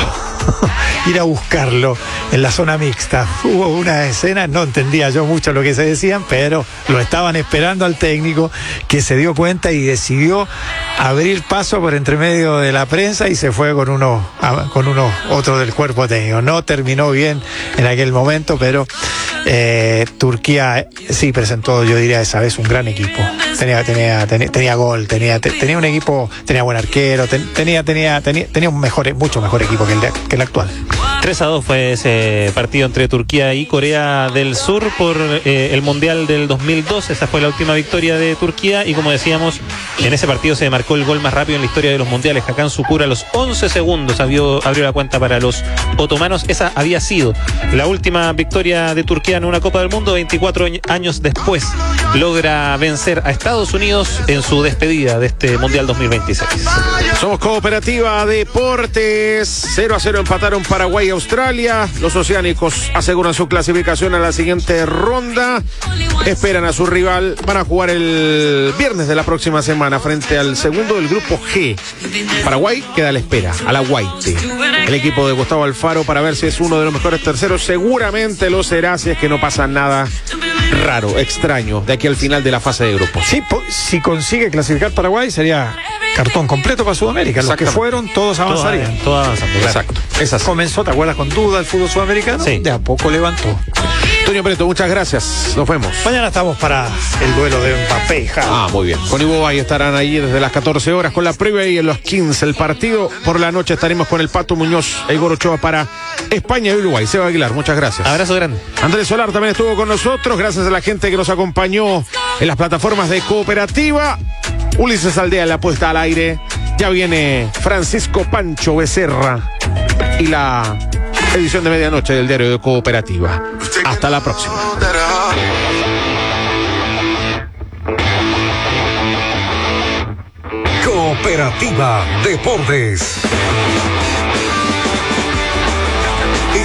ir a buscarlo en la zona mixta. Hubo una escena, no entendía yo mucho lo que se decían, pero lo estaban esperando al técnico, que se dio cuenta y decidió abrir paso por entre medio de la prensa y se fue con uno, con uno otro del cuerpo técnico. No terminó bien en aquel momento, pero eh, Turquía sí presentó, yo diría esa vez, un gran equipo. Tenía, tenía, tenía, tenía gol, tenía, tenía un equipo, tenía buen arquero, tenía, tenía, tenía, tenía un mejor, mucho mejor equipo que el, de, que el actual. tres a dos fue ese partido entre Turquía y Corea del Sur por eh, el Mundial del dos mil dos. Esa fue la última victoria de Turquía, y como decíamos, en ese partido se marcó el gol más rápido en la historia de los mundiales. Hakan Şükür a los once segundos abrió, abrió la cuenta para los otomanos. Esa había sido la última victoria de Turquía en una Copa del Mundo. veinticuatro años después logra vencer a Estados Unidos en su despedida de este Mundial dos mil veintiséis. Somos Cooperativa Deportes. cero a cero empataron Paraguay y Australia. Los oceánicos aseguran su clasificación a la siguiente ronda. Esperan a su rival. Van a jugar el viernes de la próxima semana frente al segundo del grupo G. Paraguay queda a la espera, a la Guaite. El equipo de Gustavo Alfaro, para ver si es uno de los mejores terceros. Seguramente lo será, si es que no pasa nada raro, extraño, de aquí al final de la fase de grupos. Sí, si consigue clasificar Paraguay, sería cartón completo para Sudamérica. Los que fueron, todos avanzarían. Todo, todo avanzando, claro. Exacto. Es así. Comenzó, ¿te acuerdas? Con duda el fútbol sudamericano. Sí. De a poco levantó. Antonio Preto, muchas gracias. Nos vemos. Mañana estamos para el duelo de Mbappé y Haaland. Ah, muy bien. Con Ivo Bay estarán ahí desde las catorce horas con la previa, y en los quince el partido. Por la noche estaremos con el Pato Muñoz, Igor Ochoa para España y Uruguay. Seba Aguilar, muchas gracias. Abrazo grande. Andrés Solar también estuvo con nosotros. Gracias a la gente que nos acompañó en las plataformas de Cooperativa. Ulises Aldea en la puesta al aire. Ya viene Francisco Pancho Becerra y la edición de medianoche del diario de Cooperativa. Hasta la próxima. Cooperativa Deportes. Este mes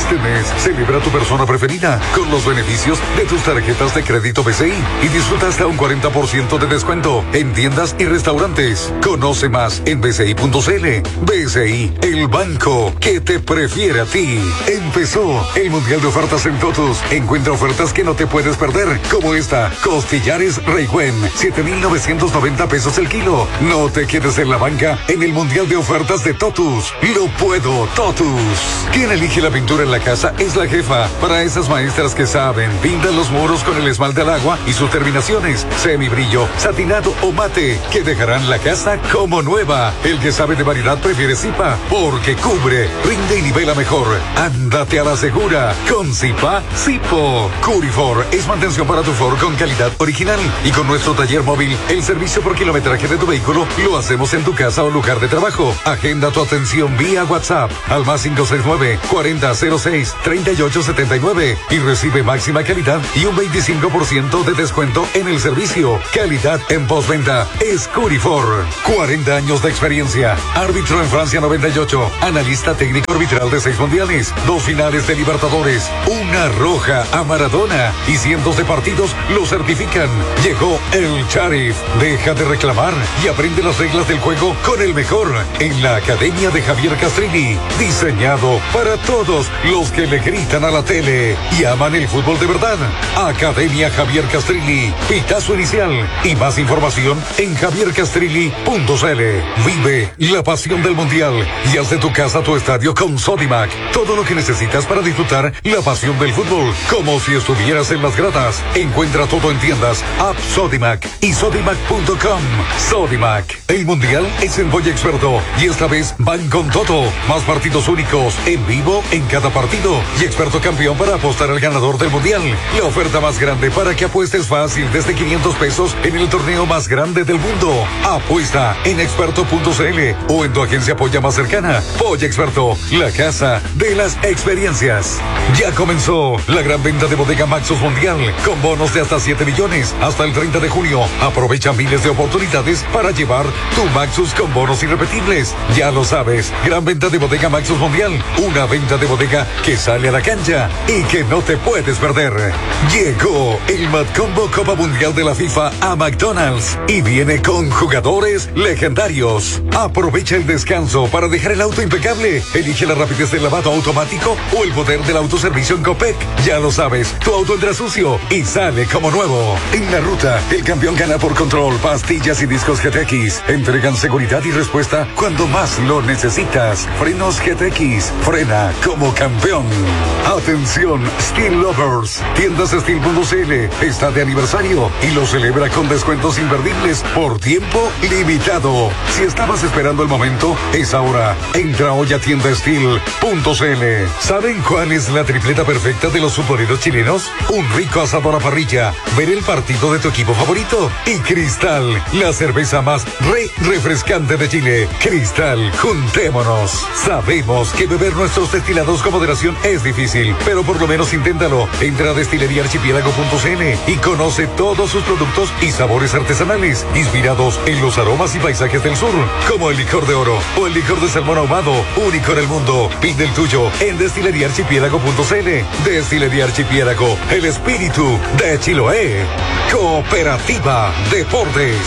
mes, celebra tu persona preferida con los beneficios de tus tarjetas de crédito B C I y disfruta hasta un cuarenta por ciento de descuento en tiendas y restaurantes. Conoce más en b c i punto c l. B C I, el banco que te prefiere a ti. Empezó el Mundial de Ofertas en Totus. Encuentra ofertas que no te puedes perder, como esta: costillares Reigüen, siete mil novecientos noventa pesos el kilo. No te quedes en la banca en el Mundial de Ofertas de Totus. Lo puedo, Totus. Quien elige la pintura en la casa es la jefa. Para esas maestras que saben, pintan los muros con el esmalte al agua y sus terminaciones, semibrillo, satinado o mate, que dejarán la casa como nueva. El que sabe de variedad prefiere Zipa, porque cubre, rinde y nivela mejor. Ándate a la segura con Zipa Zipo. Curifor es mantención para tu Ford con calidad original, y con nuestro taller móvil, el servicio por kilometraje de tu vehículo lo hacemos en tu casa o lugar de trabajo. Agenda tu atención vía WhatsApp al más cinco seis nueve, cuarenta cero seis, treinta y ocho setenta y nueve y recibe máxima calidad y un veinticinco por ciento de descuento en el servicio. Calidad en postventa es Curifor. cuarenta años de experiencia. Árbitro en Francia noventa y ocho. Analista técnico arbitral de seis mundiales, dos finales de Libertadores, una roja a Maradona y cientos de partidos lo certifican. Llegó el Sheriff. Deja de reclamar y aprende las reglas del juego con el mejor en la Academia de Javier Castrilli. Diseñado para todos los que le gritan a la tele y aman el fútbol de verdad. Academia Javier Castrilli. Pitazo inicial y más información en javier castrilli punto c l. Vive la pasión del mundial y haz de tu casa tu estadio con Sodimac. Todo lo que necesitas para disfrutar la pasión del fútbol, como si estuvieras en las gradas. Encuentra todo en tiendas, app Sodimac y sodimac punto com. Sodimac. El mundial es en Boya Experto y esta vez van con todo. Más partidos únicos en vivo en cada partido y Experto campeón para apostar al ganador del mundial. La oferta más grande para que apuestes fácil desde quinientos pesos en el torneo más grande del mundo. Apuesta en experto punto c l o en tu agencia Polla más cercana. Polla Experto, la casa de las experiencias. Ya comenzó la gran venta de Bodega Maxus Mundial con bonos de hasta siete millones hasta el treinta de junio. Aprovecha miles de oportunidades para llevar tu Maxus con bonos irrepetibles. Ya lo sabes, gran venta de Bodega Maxus Mundial, una venta de bodega que sale a la cancha y que no te puedes perder. Llegó el Mad Combo Copa Mundial de la FIFA a McDonald's y viene con jugadores legendarios. Aprovecha el descanso para dejar el auto impecable. Elige la rapidez del lavado automático o el poder del autoservicio en Copec. Ya lo sabes, tu auto entra sucio y sale como nuevo. En la ruta, el campeón gana por control. Pastillas y discos G T X entregan seguridad y respuesta cuando más lo necesitas. Frenos G T X, frena como campeón. Atención, Steel Lovers. Tiendas Steel punto c l está de aniversario y lo celebra con descuentos imperdibles por tiempo limitado. Si estabas esperando el momento, es ahora. Entra hoy a tienda steel punto c l. ¿Saben cuál es la tripleta perfecta de los futboleros chilenos? Un rico asado a la parrilla, ver el partido de tu equipo favorito y Cristal, la cerveza más re refrescante de Chile. Cristal, juntémonos. Sabemos que beber nuestros destilados con moderación es difícil, pero por lo menos inténtalo. Entra a destilería archipiélago punto c l y conoce todos sus productos y sabores artesanales, inspirados en los aromas y paisajes del sur, como el licor de oro o el licor de salmón ahumado, único en el mundo. Pide el tuyo en destilería archipiélago punto c l. Destilería Archipiélago, el espíritu de Chiloé. Cooperativa Deportes.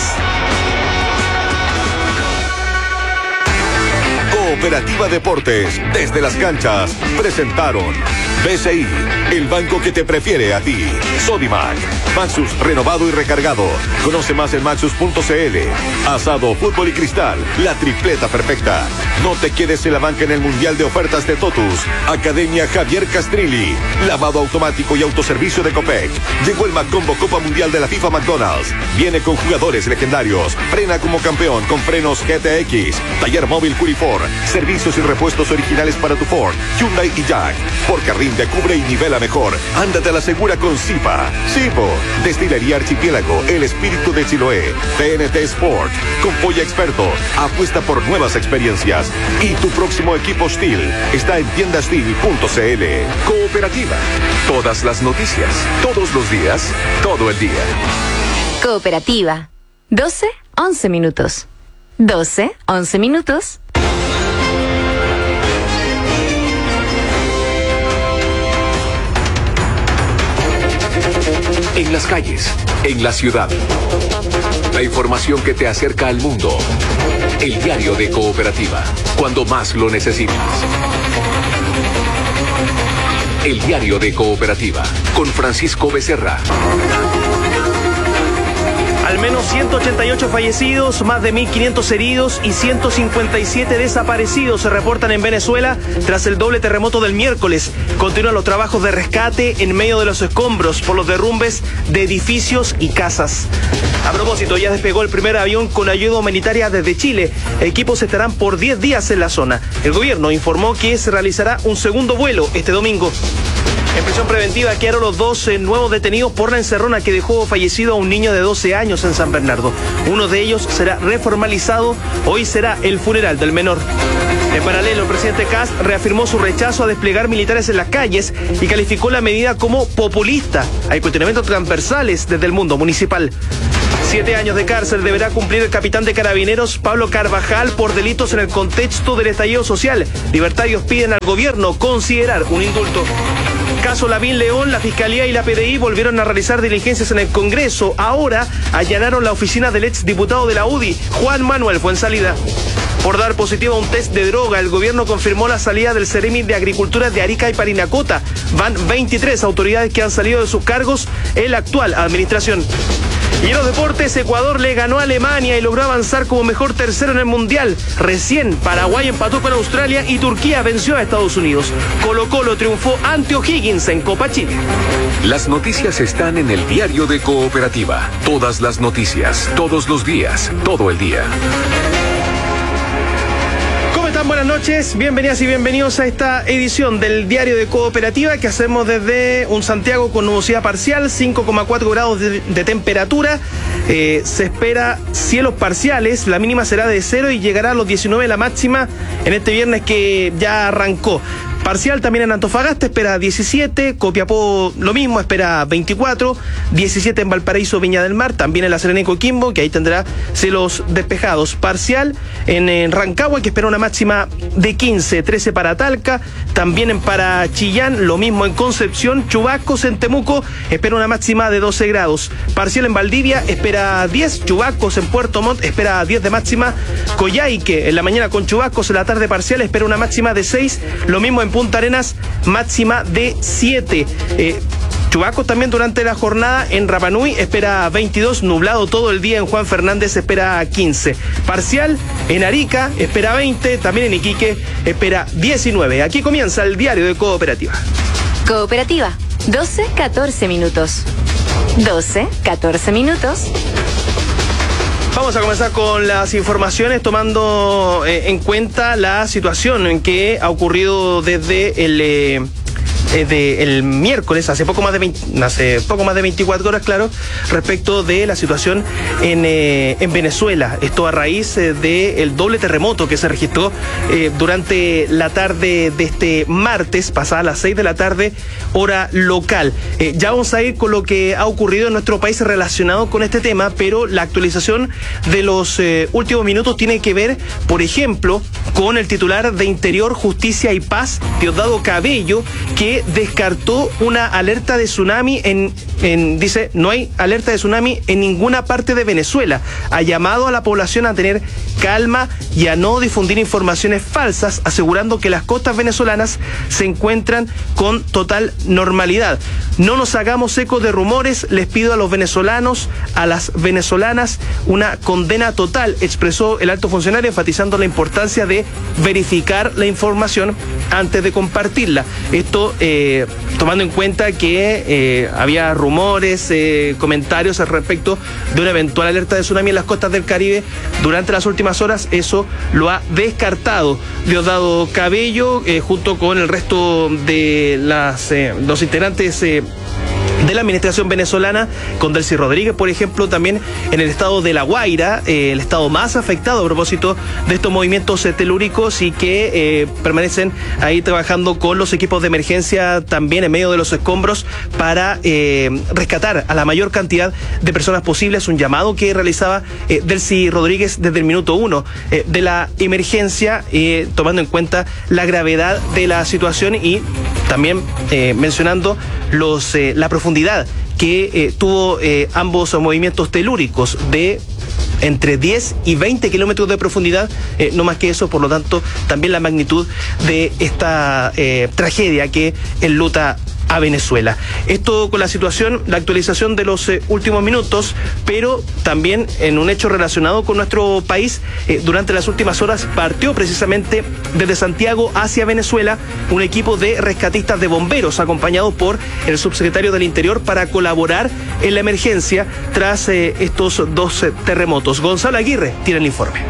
Cooperativa Deportes, desde las canchas, presentaron B C I, el banco que te prefiere a ti. Sodimac, Maxus renovado y recargado. Conoce más en maxus punto c l. Asado, fútbol y cristal, la tripleta perfecta. No te quedes en la banca en el Mundial de Ofertas de Totus. Academia Javier Castrilli, lavado automático y autoservicio de Copec. Llegó el Macombo Copa Mundial de la FIFA McDonald's. Viene con jugadores legendarios. Frena como campeón con frenos G T X. Taller móvil Curifor. Servicios y repuestos originales para tu Ford, Hyundai y Jack. Porque rinde, cubre y nivela mejor. Ándate a la segura con Zipa. Zipo. Destilería Archipiélago, el espíritu de Chiloé. T N T Sport. Con Polla Experto. Apuesta por nuevas experiencias. Y tu próximo equipo Steel está en tienda steel punto c l. Cooperativa. Todas las noticias. Todos los días. Todo el día. Cooperativa. doce, once minutos. doce, once minutos. en las calles, en la ciudad. La información que te acerca al mundo. El diario de Cooperativa, cuando más lo necesitas. El diario de Cooperativa, con Francisco Becerra. Al menos ciento ochenta y ocho fallecidos, más de mil quinientos heridos y ciento cincuenta y siete desaparecidos se reportan en Venezuela tras el doble terremoto del miércoles. Continúan los trabajos de rescate en medio de los escombros por los derrumbes de edificios y casas. A propósito, ya despegó el primer avión con ayuda humanitaria desde Chile. Equipos estarán por diez días en la zona. El gobierno informó que se realizará un segundo vuelo este domingo. En prisión preventiva quedaron los dos eh, nuevos detenidos por la encerrona que dejó fallecido a un niño de doce años en San Bernardo. Uno de ellos será reformalizado. Hoy será el funeral del menor. En paralelo, el presidente Kast reafirmó su rechazo a desplegar militares en las calles y calificó la medida como populista. Hay cuestionamientos transversales desde el mundo municipal. Siete años de cárcel deberá cumplir el capitán de carabineros Pablo Carvajal por delitos en el contexto del estallido social. Libertarios piden al gobierno considerar un indulto. Caso Lavín León, la Fiscalía y la P D I volvieron a realizar diligencias en el Congreso. Ahora allanaron la oficina del exdiputado de la U D I, Juan Manuel Fuenzalida. Por dar positivo a un test de droga, el gobierno confirmó la salida del Ceremi de Agricultura de Arica y Parinacota. Van veintitrés autoridades que han salido de sus cargos en la actual administración. Y en los deportes, Ecuador le ganó a Alemania y logró avanzar como mejor tercero en el Mundial. Recién, Paraguay empató con Australia y Turquía venció a Estados Unidos. Colo-Colo triunfó ante O'Higgins en Copa Chile. Las noticias están en el diario de Cooperativa. Todas las noticias, todos los días, todo el día. Buenas noches, bienvenidas y bienvenidos a esta edición del Diario de Cooperativa que hacemos desde un Santiago con nubosidad parcial, cinco coma cuatro grados de, de temperatura. Eh, se espera cielos parciales, la mínima será de cero y llegará a los diecinueve la máxima en este viernes que ya arrancó. Parcial también en Antofagasta, espera diecisiete, Copiapó lo mismo, espera veinticuatro, diecisiete en Valparaíso, Viña del Mar, también en La Serena y Coquimbo, que ahí tendrá cielos despejados. Parcial en, en Rancagua, que espera una máxima de quince, trece para Talca, también en para Chillán, lo mismo en Concepción, Chubascos en Temuco, espera una máxima de doce grados. Parcial en Valdivia, espera diez, Chubascos en Puerto Montt, espera diez de máxima. Coyhaique en la mañana con Chubascos, en la tarde parcial, espera una máxima de seis, lo mismo en Punta Arenas, máxima de siete. Eh, Chubascos también durante la jornada en Rapa Nui espera veintidós, nublado todo el día en Juan Fernández espera quince. Parcial en Arica espera veinte, también en Iquique espera diecinueve. Aquí comienza el Diario de Cooperativa. Cooperativa, doce, catorce minutos. doce, catorce minutos. Vamos a comenzar con las informaciones tomando eh, en cuenta la situación en que ha ocurrido desde el... Eh, de el miércoles, hace poco más de veinte, hace poco más de veinticuatro horas, claro, respecto de la situación en, eh, en Venezuela. Esto a raíz eh, del doble terremoto que se registró eh, durante la tarde de este martes, pasada las seis de la tarde, hora local. Eh, ya vamos a ir con lo que ha ocurrido en nuestro país relacionado con este tema, pero la actualización de los eh, últimos minutos tiene que ver, por ejemplo, con el titular de Interior, Justicia y Paz, Diosdado Cabello, que descartó una alerta de tsunami en, en, dice, no hay alerta de tsunami en ninguna parte de Venezuela. Ha llamado a la población a tener calma y a no difundir informaciones falsas, asegurando que las costas venezolanas se encuentran con total normalidad. No nos hagamos eco de rumores, les pido a los venezolanos, a las venezolanas, una condena total, expresó el alto funcionario, enfatizando la importancia de verificar la información antes de compartirla. Esto eh, tomando en cuenta que eh, había rumores, eh, comentarios al respecto de una eventual alerta de tsunami en las costas del Caribe durante las últimas horas. Eso lo ha descartado Diosdado Cabello eh, junto con el resto de las eh, los integrantes eh, de la administración venezolana, con Delcy Rodríguez, por ejemplo, también en el estado de La Guaira, eh, el estado más afectado a propósito de estos movimientos eh, telúricos y que eh, permanecen ahí trabajando con los equipos de emergencia también en medio de los escombros para eh, rescatar a la mayor cantidad de personas posibles. Un llamado que realizaba eh, Delcy Rodríguez desde el minuto uno eh, de la emergencia, eh, tomando en cuenta la gravedad de la situación y también eh, mencionando los eh, la profundidad que eh, tuvo eh, ambos movimientos telúricos de entre diez y veinte kilómetros de profundidad, eh, no más que eso. Por lo tanto, también la magnitud de esta eh, tragedia que enluta a Venezuela. Esto con la situación, la actualización de los eh, últimos minutos, pero también en un hecho relacionado con nuestro país. Eh, durante las últimas horas partió precisamente desde Santiago hacia Venezuela un equipo de rescatistas de bomberos acompañados por el subsecretario del Interior para colaborar en la emergencia tras eh, estos dos eh, terremotos. Gonzalo Aguirre tiene el informe.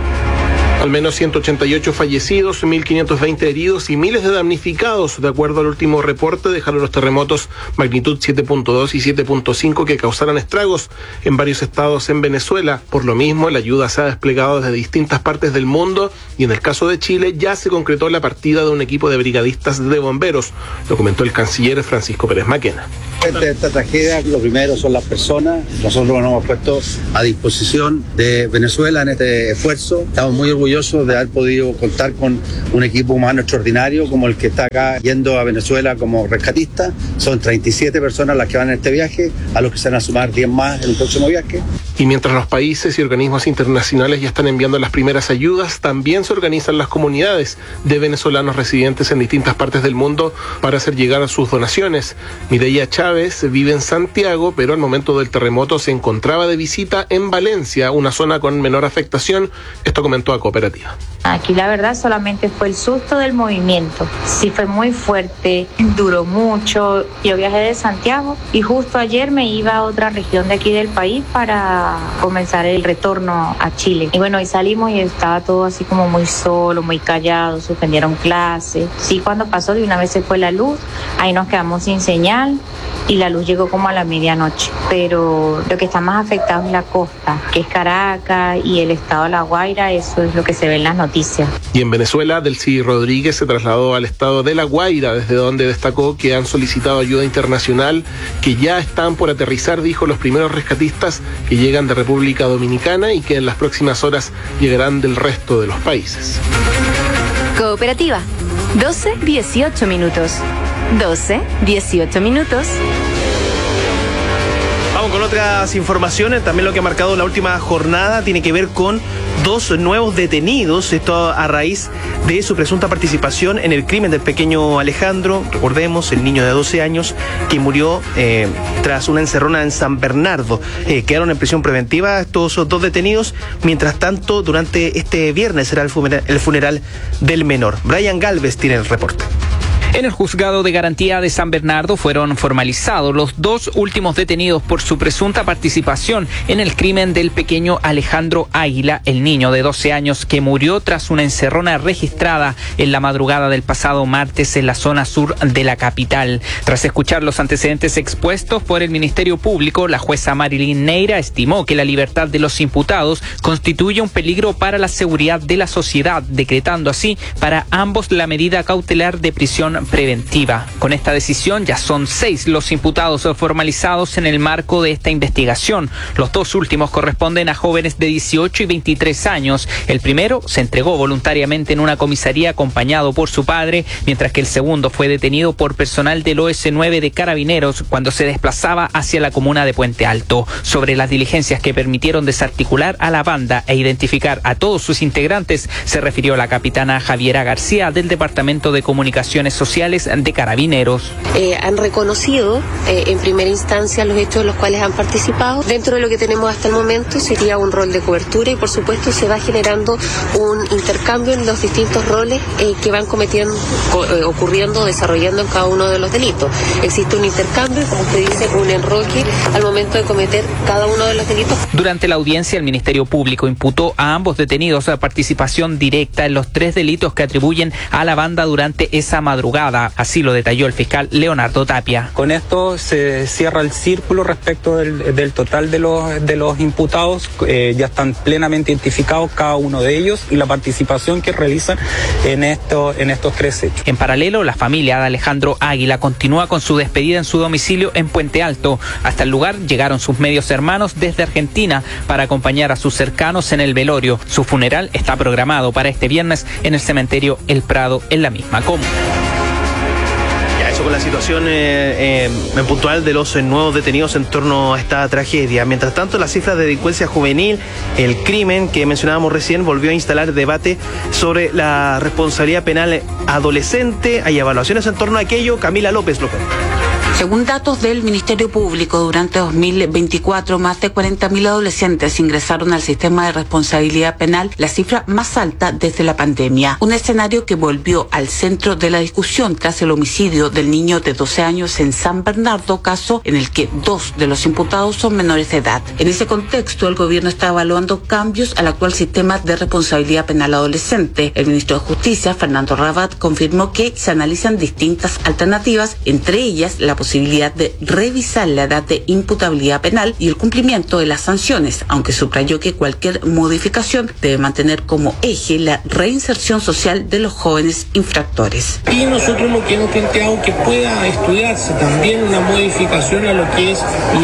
Al menos ciento ochenta y ocho fallecidos, mil quinientos veinte heridos y miles de damnificados. De acuerdo al último reporte, dejaron los terremotos magnitud siete punto dos y siete punto cinco que causaron estragos en varios estados en Venezuela. Por lo mismo, la ayuda se ha desplegado desde distintas partes del mundo y en el caso de Chile ya se concretó la partida de un equipo de brigadistas de bomberos, lo comentó el canciller Francisco Pérez Maquena. Esta, esta tragedia, lo primero son las personas. Nosotros nos hemos puesto a disposición de Venezuela en este esfuerzo. Estamos muy orgullosos de haber podido contar con un equipo humano extraordinario como el que está acá yendo a Venezuela como rescatista. Son treinta y siete personas las que van en este viaje, a los que se van a sumar diez más en el próximo viaje. Y mientras los países y organismos internacionales ya están enviando las primeras ayudas, también se organizan las comunidades de venezolanos residentes en distintas partes del mundo para hacer llegar sus donaciones. Mireya Chávez vive en Santiago, pero al momento del terremoto se encontraba de visita en Valencia, una zona con menor afectación. Esto comentó a Cooperativa. Aquí la verdad solamente fue el susto del movimiento. Sí fue muy fuerte, duró mucho. Yo viajé de Santiago y justo ayer me iba a otra región de aquí del país para comenzar el retorno a Chile. Y bueno, y salimos y estaba todo así como muy solo, muy callado, suspendieron clases. Sí, cuando pasó de una vez se fue la luz, ahí nos quedamos sin señal y la luz llegó como a la medianoche. Pero lo que está más afectado es la costa, que es Caracas y el estado de La Guaira, eso es lo que se ve en las noticias. Y en Venezuela, Delcy Rodríguez se trasladó al estado de La Guaira, desde donde destacó que han solicitado ayuda internacional, que ya están por aterrizar, dijo, los primeros rescatistas que llegan de República Dominicana y que en las próximas horas llegarán del resto de los países. Cooperativa, doce dieciocho minutos. doce dieciocho minutos. Vamos con otras informaciones. También lo que ha marcado la última jornada tiene que ver con dos nuevos detenidos. Esto a raíz de su presunta participación en el crimen del pequeño Alejandro. Recordemos, el niño de doce años que murió eh, tras una encerrona en San Bernardo. Eh, quedaron en prisión preventiva estos dos detenidos. Mientras tanto, durante este viernes será el funeral, el funeral del menor. Brian Galvez tiene el reporte. En el juzgado de garantía de San Bernardo fueron formalizados los dos últimos detenidos por su presunta participación en el crimen del pequeño Alejandro Águila, el niño de doce años que murió tras una encerrona registrada en la madrugada del pasado martes en la zona sur de la capital. Tras escuchar los antecedentes expuestos por el Ministerio Público, la jueza Marilyn Neira estimó que la libertad de los imputados constituye un peligro para la seguridad de la sociedad, decretando así para ambos la medida cautelar de prisión preventiva. Con esta decisión ya son seis los imputados formalizados en el marco de esta investigación. Los dos últimos corresponden a jóvenes de dieciocho y veintitrés años. El primero se entregó voluntariamente en una comisaría acompañado por su padre, mientras que el segundo fue detenido por personal del O S nueve de Carabineros cuando se desplazaba hacia la comuna de Puente Alto. Sobre las diligencias que permitieron desarticular a la banda e identificar a todos sus integrantes, se refirió la capitana Javiera García del Departamento de Comunicaciones Sociales de Carabineros. Eh, han reconocido eh, en primera instancia los hechos en los cuales han participado. Dentro de lo que tenemos hasta el momento sería un rol de cobertura y por supuesto se va generando un intercambio en los distintos roles eh, que van cometiendo, co- eh, ocurriendo, desarrollando en cada uno de los delitos. Existe un intercambio y, como usted dice, un enroque al momento de cometer cada uno de los delitos. Durante la audiencia, el Ministerio Público imputó a ambos detenidos la participación directa en los tres delitos que atribuyen a la banda durante esa madrugada. Así lo detalló el fiscal Leonardo Tapia. Con esto se cierra el círculo respecto del, del total de los, de los imputados. Eh, ya están plenamente identificados cada uno de ellos y la participación que realizan en, esto, en estos tres hechos. En paralelo, la familia de Alejandro Águila continúa con su despedida en su domicilio en Puente Alto. Hasta el lugar llegaron sus medios hermanos desde Argentina para acompañar a sus cercanos en el velorio. Su funeral está programado para este viernes en el cementerio El Prado, en la misma comuna. eso con la situación eh, eh, puntual de los eh, nuevos detenidos en torno a esta tragedia. Mientras tanto, las cifras de delincuencia juvenil, el crimen que mencionábamos recién, volvió a instalar debate sobre la responsabilidad penal adolescente. Hay evaluaciones en torno a aquello. Camila López López. Según datos del Ministerio Público, durante dos mil veinticuatro, más de cuarenta mil adolescentes ingresaron al sistema de responsabilidad penal, la cifra más alta desde la pandemia. Un escenario que volvió al centro de la discusión tras el homicidio del niño de doce años en San Bernardo, caso en el que dos de los imputados son menores de edad. En ese contexto, el gobierno está evaluando cambios al actual sistema de responsabilidad penal adolescente. El ministro de Justicia, Fernando Rabat, confirmó que se analizan distintas alternativas, entre ellas la posibilidad posibilidad de revisar la edad de imputabilidad penal y el cumplimiento de las sanciones, aunque subrayó que cualquier modificación debe mantener como eje la reinserción social de los jóvenes infractores. Y nosotros lo que hemos planteado que pueda estudiarse también una modificación a lo que es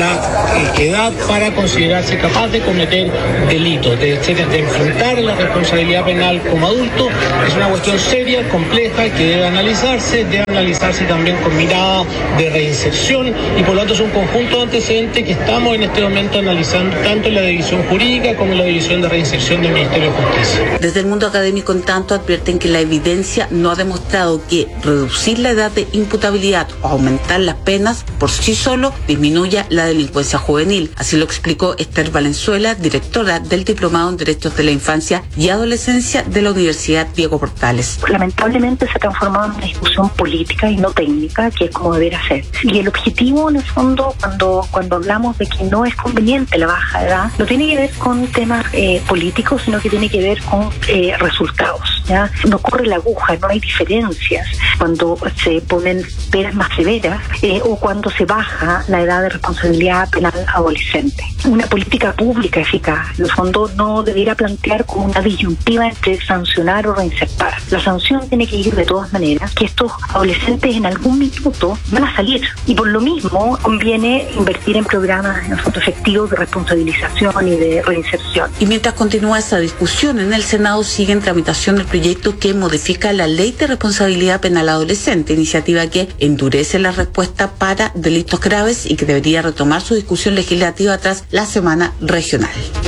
la eh, edad para considerarse capaz de cometer delitos, de, de enfrentar la responsabilidad penal como adulto. Es una cuestión seria, compleja, que debe analizarse, debe analizarse también con mirada de reinserción y por lo tanto es un conjunto de antecedentes que estamos en este momento analizando tanto en la división jurídica como en la división de reinserción del Ministerio de Justicia. Desde el mundo académico, en tanto, advierten que la evidencia no ha demostrado que reducir la edad de imputabilidad o aumentar las penas por sí solo disminuya la delincuencia juvenil. Así lo explicó Esther Valenzuela, directora del Diplomado en Derechos de la Infancia y Adolescencia de la Universidad Diego Portales. Lamentablemente se ha transformado en una discusión política y no técnica, que es como debería ser. Y el objetivo, en el fondo, cuando, cuando hablamos de que no es conveniente la baja edad, no tiene que ver con temas eh, políticos, sino que tiene que ver con eh, resultados, ¿ya? No corre la aguja, no hay diferencias cuando se ponen penas más severas eh, o cuando se baja la edad de responsabilidad penal adolescente. Una política pública eficaz, en el fondo, no debiera plantear como una disyuntiva entre sancionar o reinsertar. La sanción tiene que ir de todas maneras, que estos adolescentes en algún minuto van a salir. Y por lo mismo conviene invertir en programas en fondo efectivos de responsabilización y de reinserción. Y mientras continúa esa discusión, en el Senado sigue en tramitación el proyecto que modifica la Ley de Responsabilidad Penal Adolescente, iniciativa que endurece la respuesta para delitos graves y que debería retomar su discusión legislativa tras la semana regional.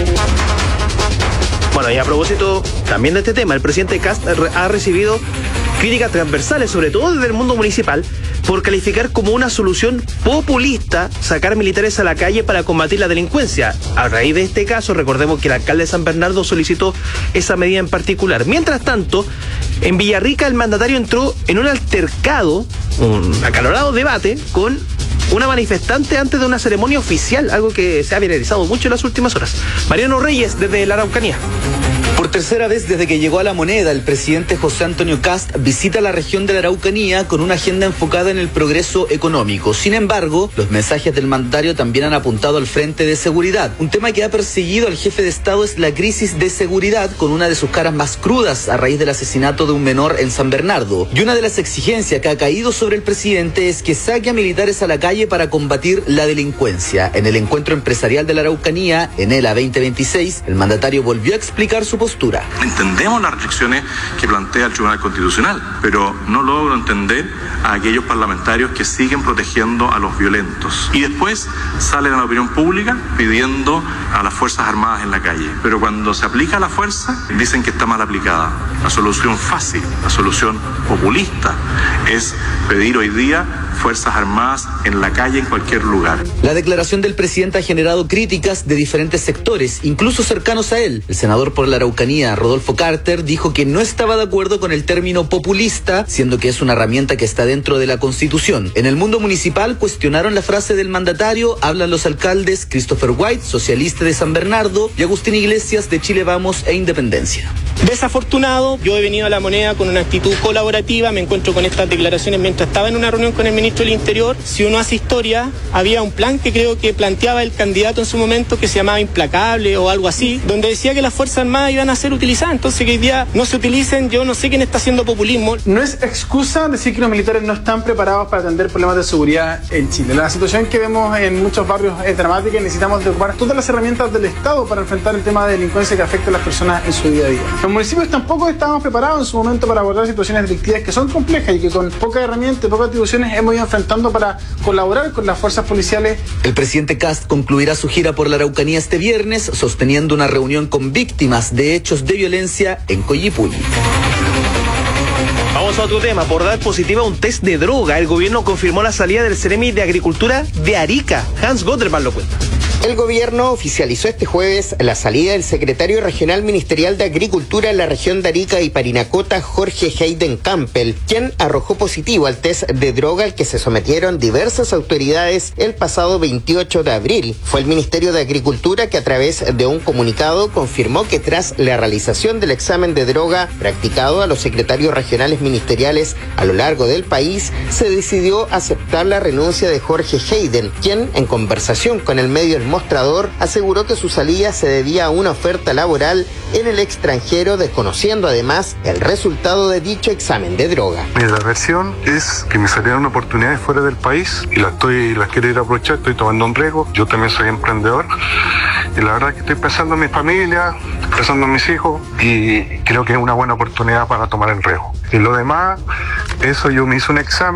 Bueno, y a propósito también de este tema, el presidente Kast ha recibido críticas transversales, sobre todo desde el mundo municipal, por calificar como una solución populista sacar militares a la calle para combatir la delincuencia. A raíz de este caso, recordemos que el alcalde de San Bernardo solicitó esa medida en particular. Mientras tanto, en Villarrica el mandatario entró en un altercado, un acalorado debate con una manifestante antes de una ceremonia oficial, algo que se ha viralizado mucho en las últimas horas. Mariano Reyes, desde la Araucanía. Por tercera vez desde que llegó a La Moneda, el presidente José Antonio Kast visita la región de la Araucanía con una agenda enfocada en el progreso económico. Sin embargo, los mensajes del mandatario también han apuntado al frente de seguridad. Un tema que ha perseguido al jefe de Estado es la crisis de seguridad, con una de sus caras más crudas a raíz del asesinato de un menor en San Bernardo. Y una de las exigencias que ha caído sobre el presidente es que saque a militares a la calle para combatir la delincuencia. En el encuentro empresarial de la Araucanía, en ELA veinte veintiséis, el mandatario volvió a explicar su postura. Entendemos las restricciones que plantea el Tribunal Constitucional, pero no logro entender a aquellos parlamentarios que siguen protegiendo a los violentos y después salen a la opinión pública pidiendo a las Fuerzas Armadas en la calle. Pero cuando se aplica la fuerza, dicen que está mal aplicada. La solución fácil, la solución populista es pedir hoy día Fuerzas Armadas en la calle, en cualquier lugar. La declaración del presidente ha generado críticas de diferentes sectores, incluso cercanos a él. El senador por la Araucanía, Rodolfo Carter, dijo que no estaba de acuerdo con el término populista, siendo que es una herramienta que está dentro de la Constitución. En el mundo municipal cuestionaron la frase del mandatario. Hablan los alcaldes Christopher White, socialista de San Bernardo, y Agustín Iglesias, de Chile Vamos e Independencia. Desafortunado, yo he venido a La Moneda con una actitud colaborativa, me encuentro con estas declaraciones mientras estaba en una reunión con el ministro del Interior. Si uno hace historia, había un plan que creo que planteaba el candidato en su momento, que se llamaba Implacable o algo así, donde decía que las Fuerzas Armadas iban a ser utilizadas. Entonces que hoy día no se utilicen, yo no sé quién está haciendo populismo. No es excusa decir que los militares no están preparados para atender problemas de seguridad en Chile. La situación que vemos en muchos barrios es dramática y necesitamos de ocupar todas las herramientas del Estado para enfrentar el tema de delincuencia que afecta a las personas en su día a día. Los municipios tampoco estábamos preparados en su momento para abordar situaciones delictivas que son complejas y que con pocas herramientas y pocas atribuciones hemos ido enfrentando para colaborar con las fuerzas policiales. El presidente Kast concluirá su gira por la Araucanía este viernes, sosteniendo una reunión con víctimas de hechos de violencia en Coyipulli. Vamos a otro tema. Por dar positiva un test de droga, el gobierno confirmó la salida del Ceremi de Agricultura de Arica. Hans Gotterman lo cuenta. El gobierno oficializó este jueves la salida del secretario regional ministerial de Agricultura en la región de Arica y Parinacota, Jorge Hayden Campbell, quien arrojó positivo al test de droga al que se sometieron diversas autoridades el pasado veintiocho de abril. Fue el Ministerio de Agricultura que a través de un comunicado confirmó que tras la realización del examen de droga practicado a los secretarios regionales ministeriales a lo largo del país, se decidió aceptar la renuncia de Jorge Hayden, quien en conversación con el medio El Mostrador aseguró que su salida se debía a una oferta laboral en el extranjero, desconociendo además el resultado de dicho examen de droga. Mi versión es que me salieron oportunidades fuera del país y las estoy, las quiero ir a aprovechar, estoy tomando un riesgo. Yo también soy emprendedor y la verdad que estoy pensando en mi familia, pensando en mis hijos y creo que es una buena oportunidad para tomar el riesgo. Y lo demás, eso yo me hice un examen.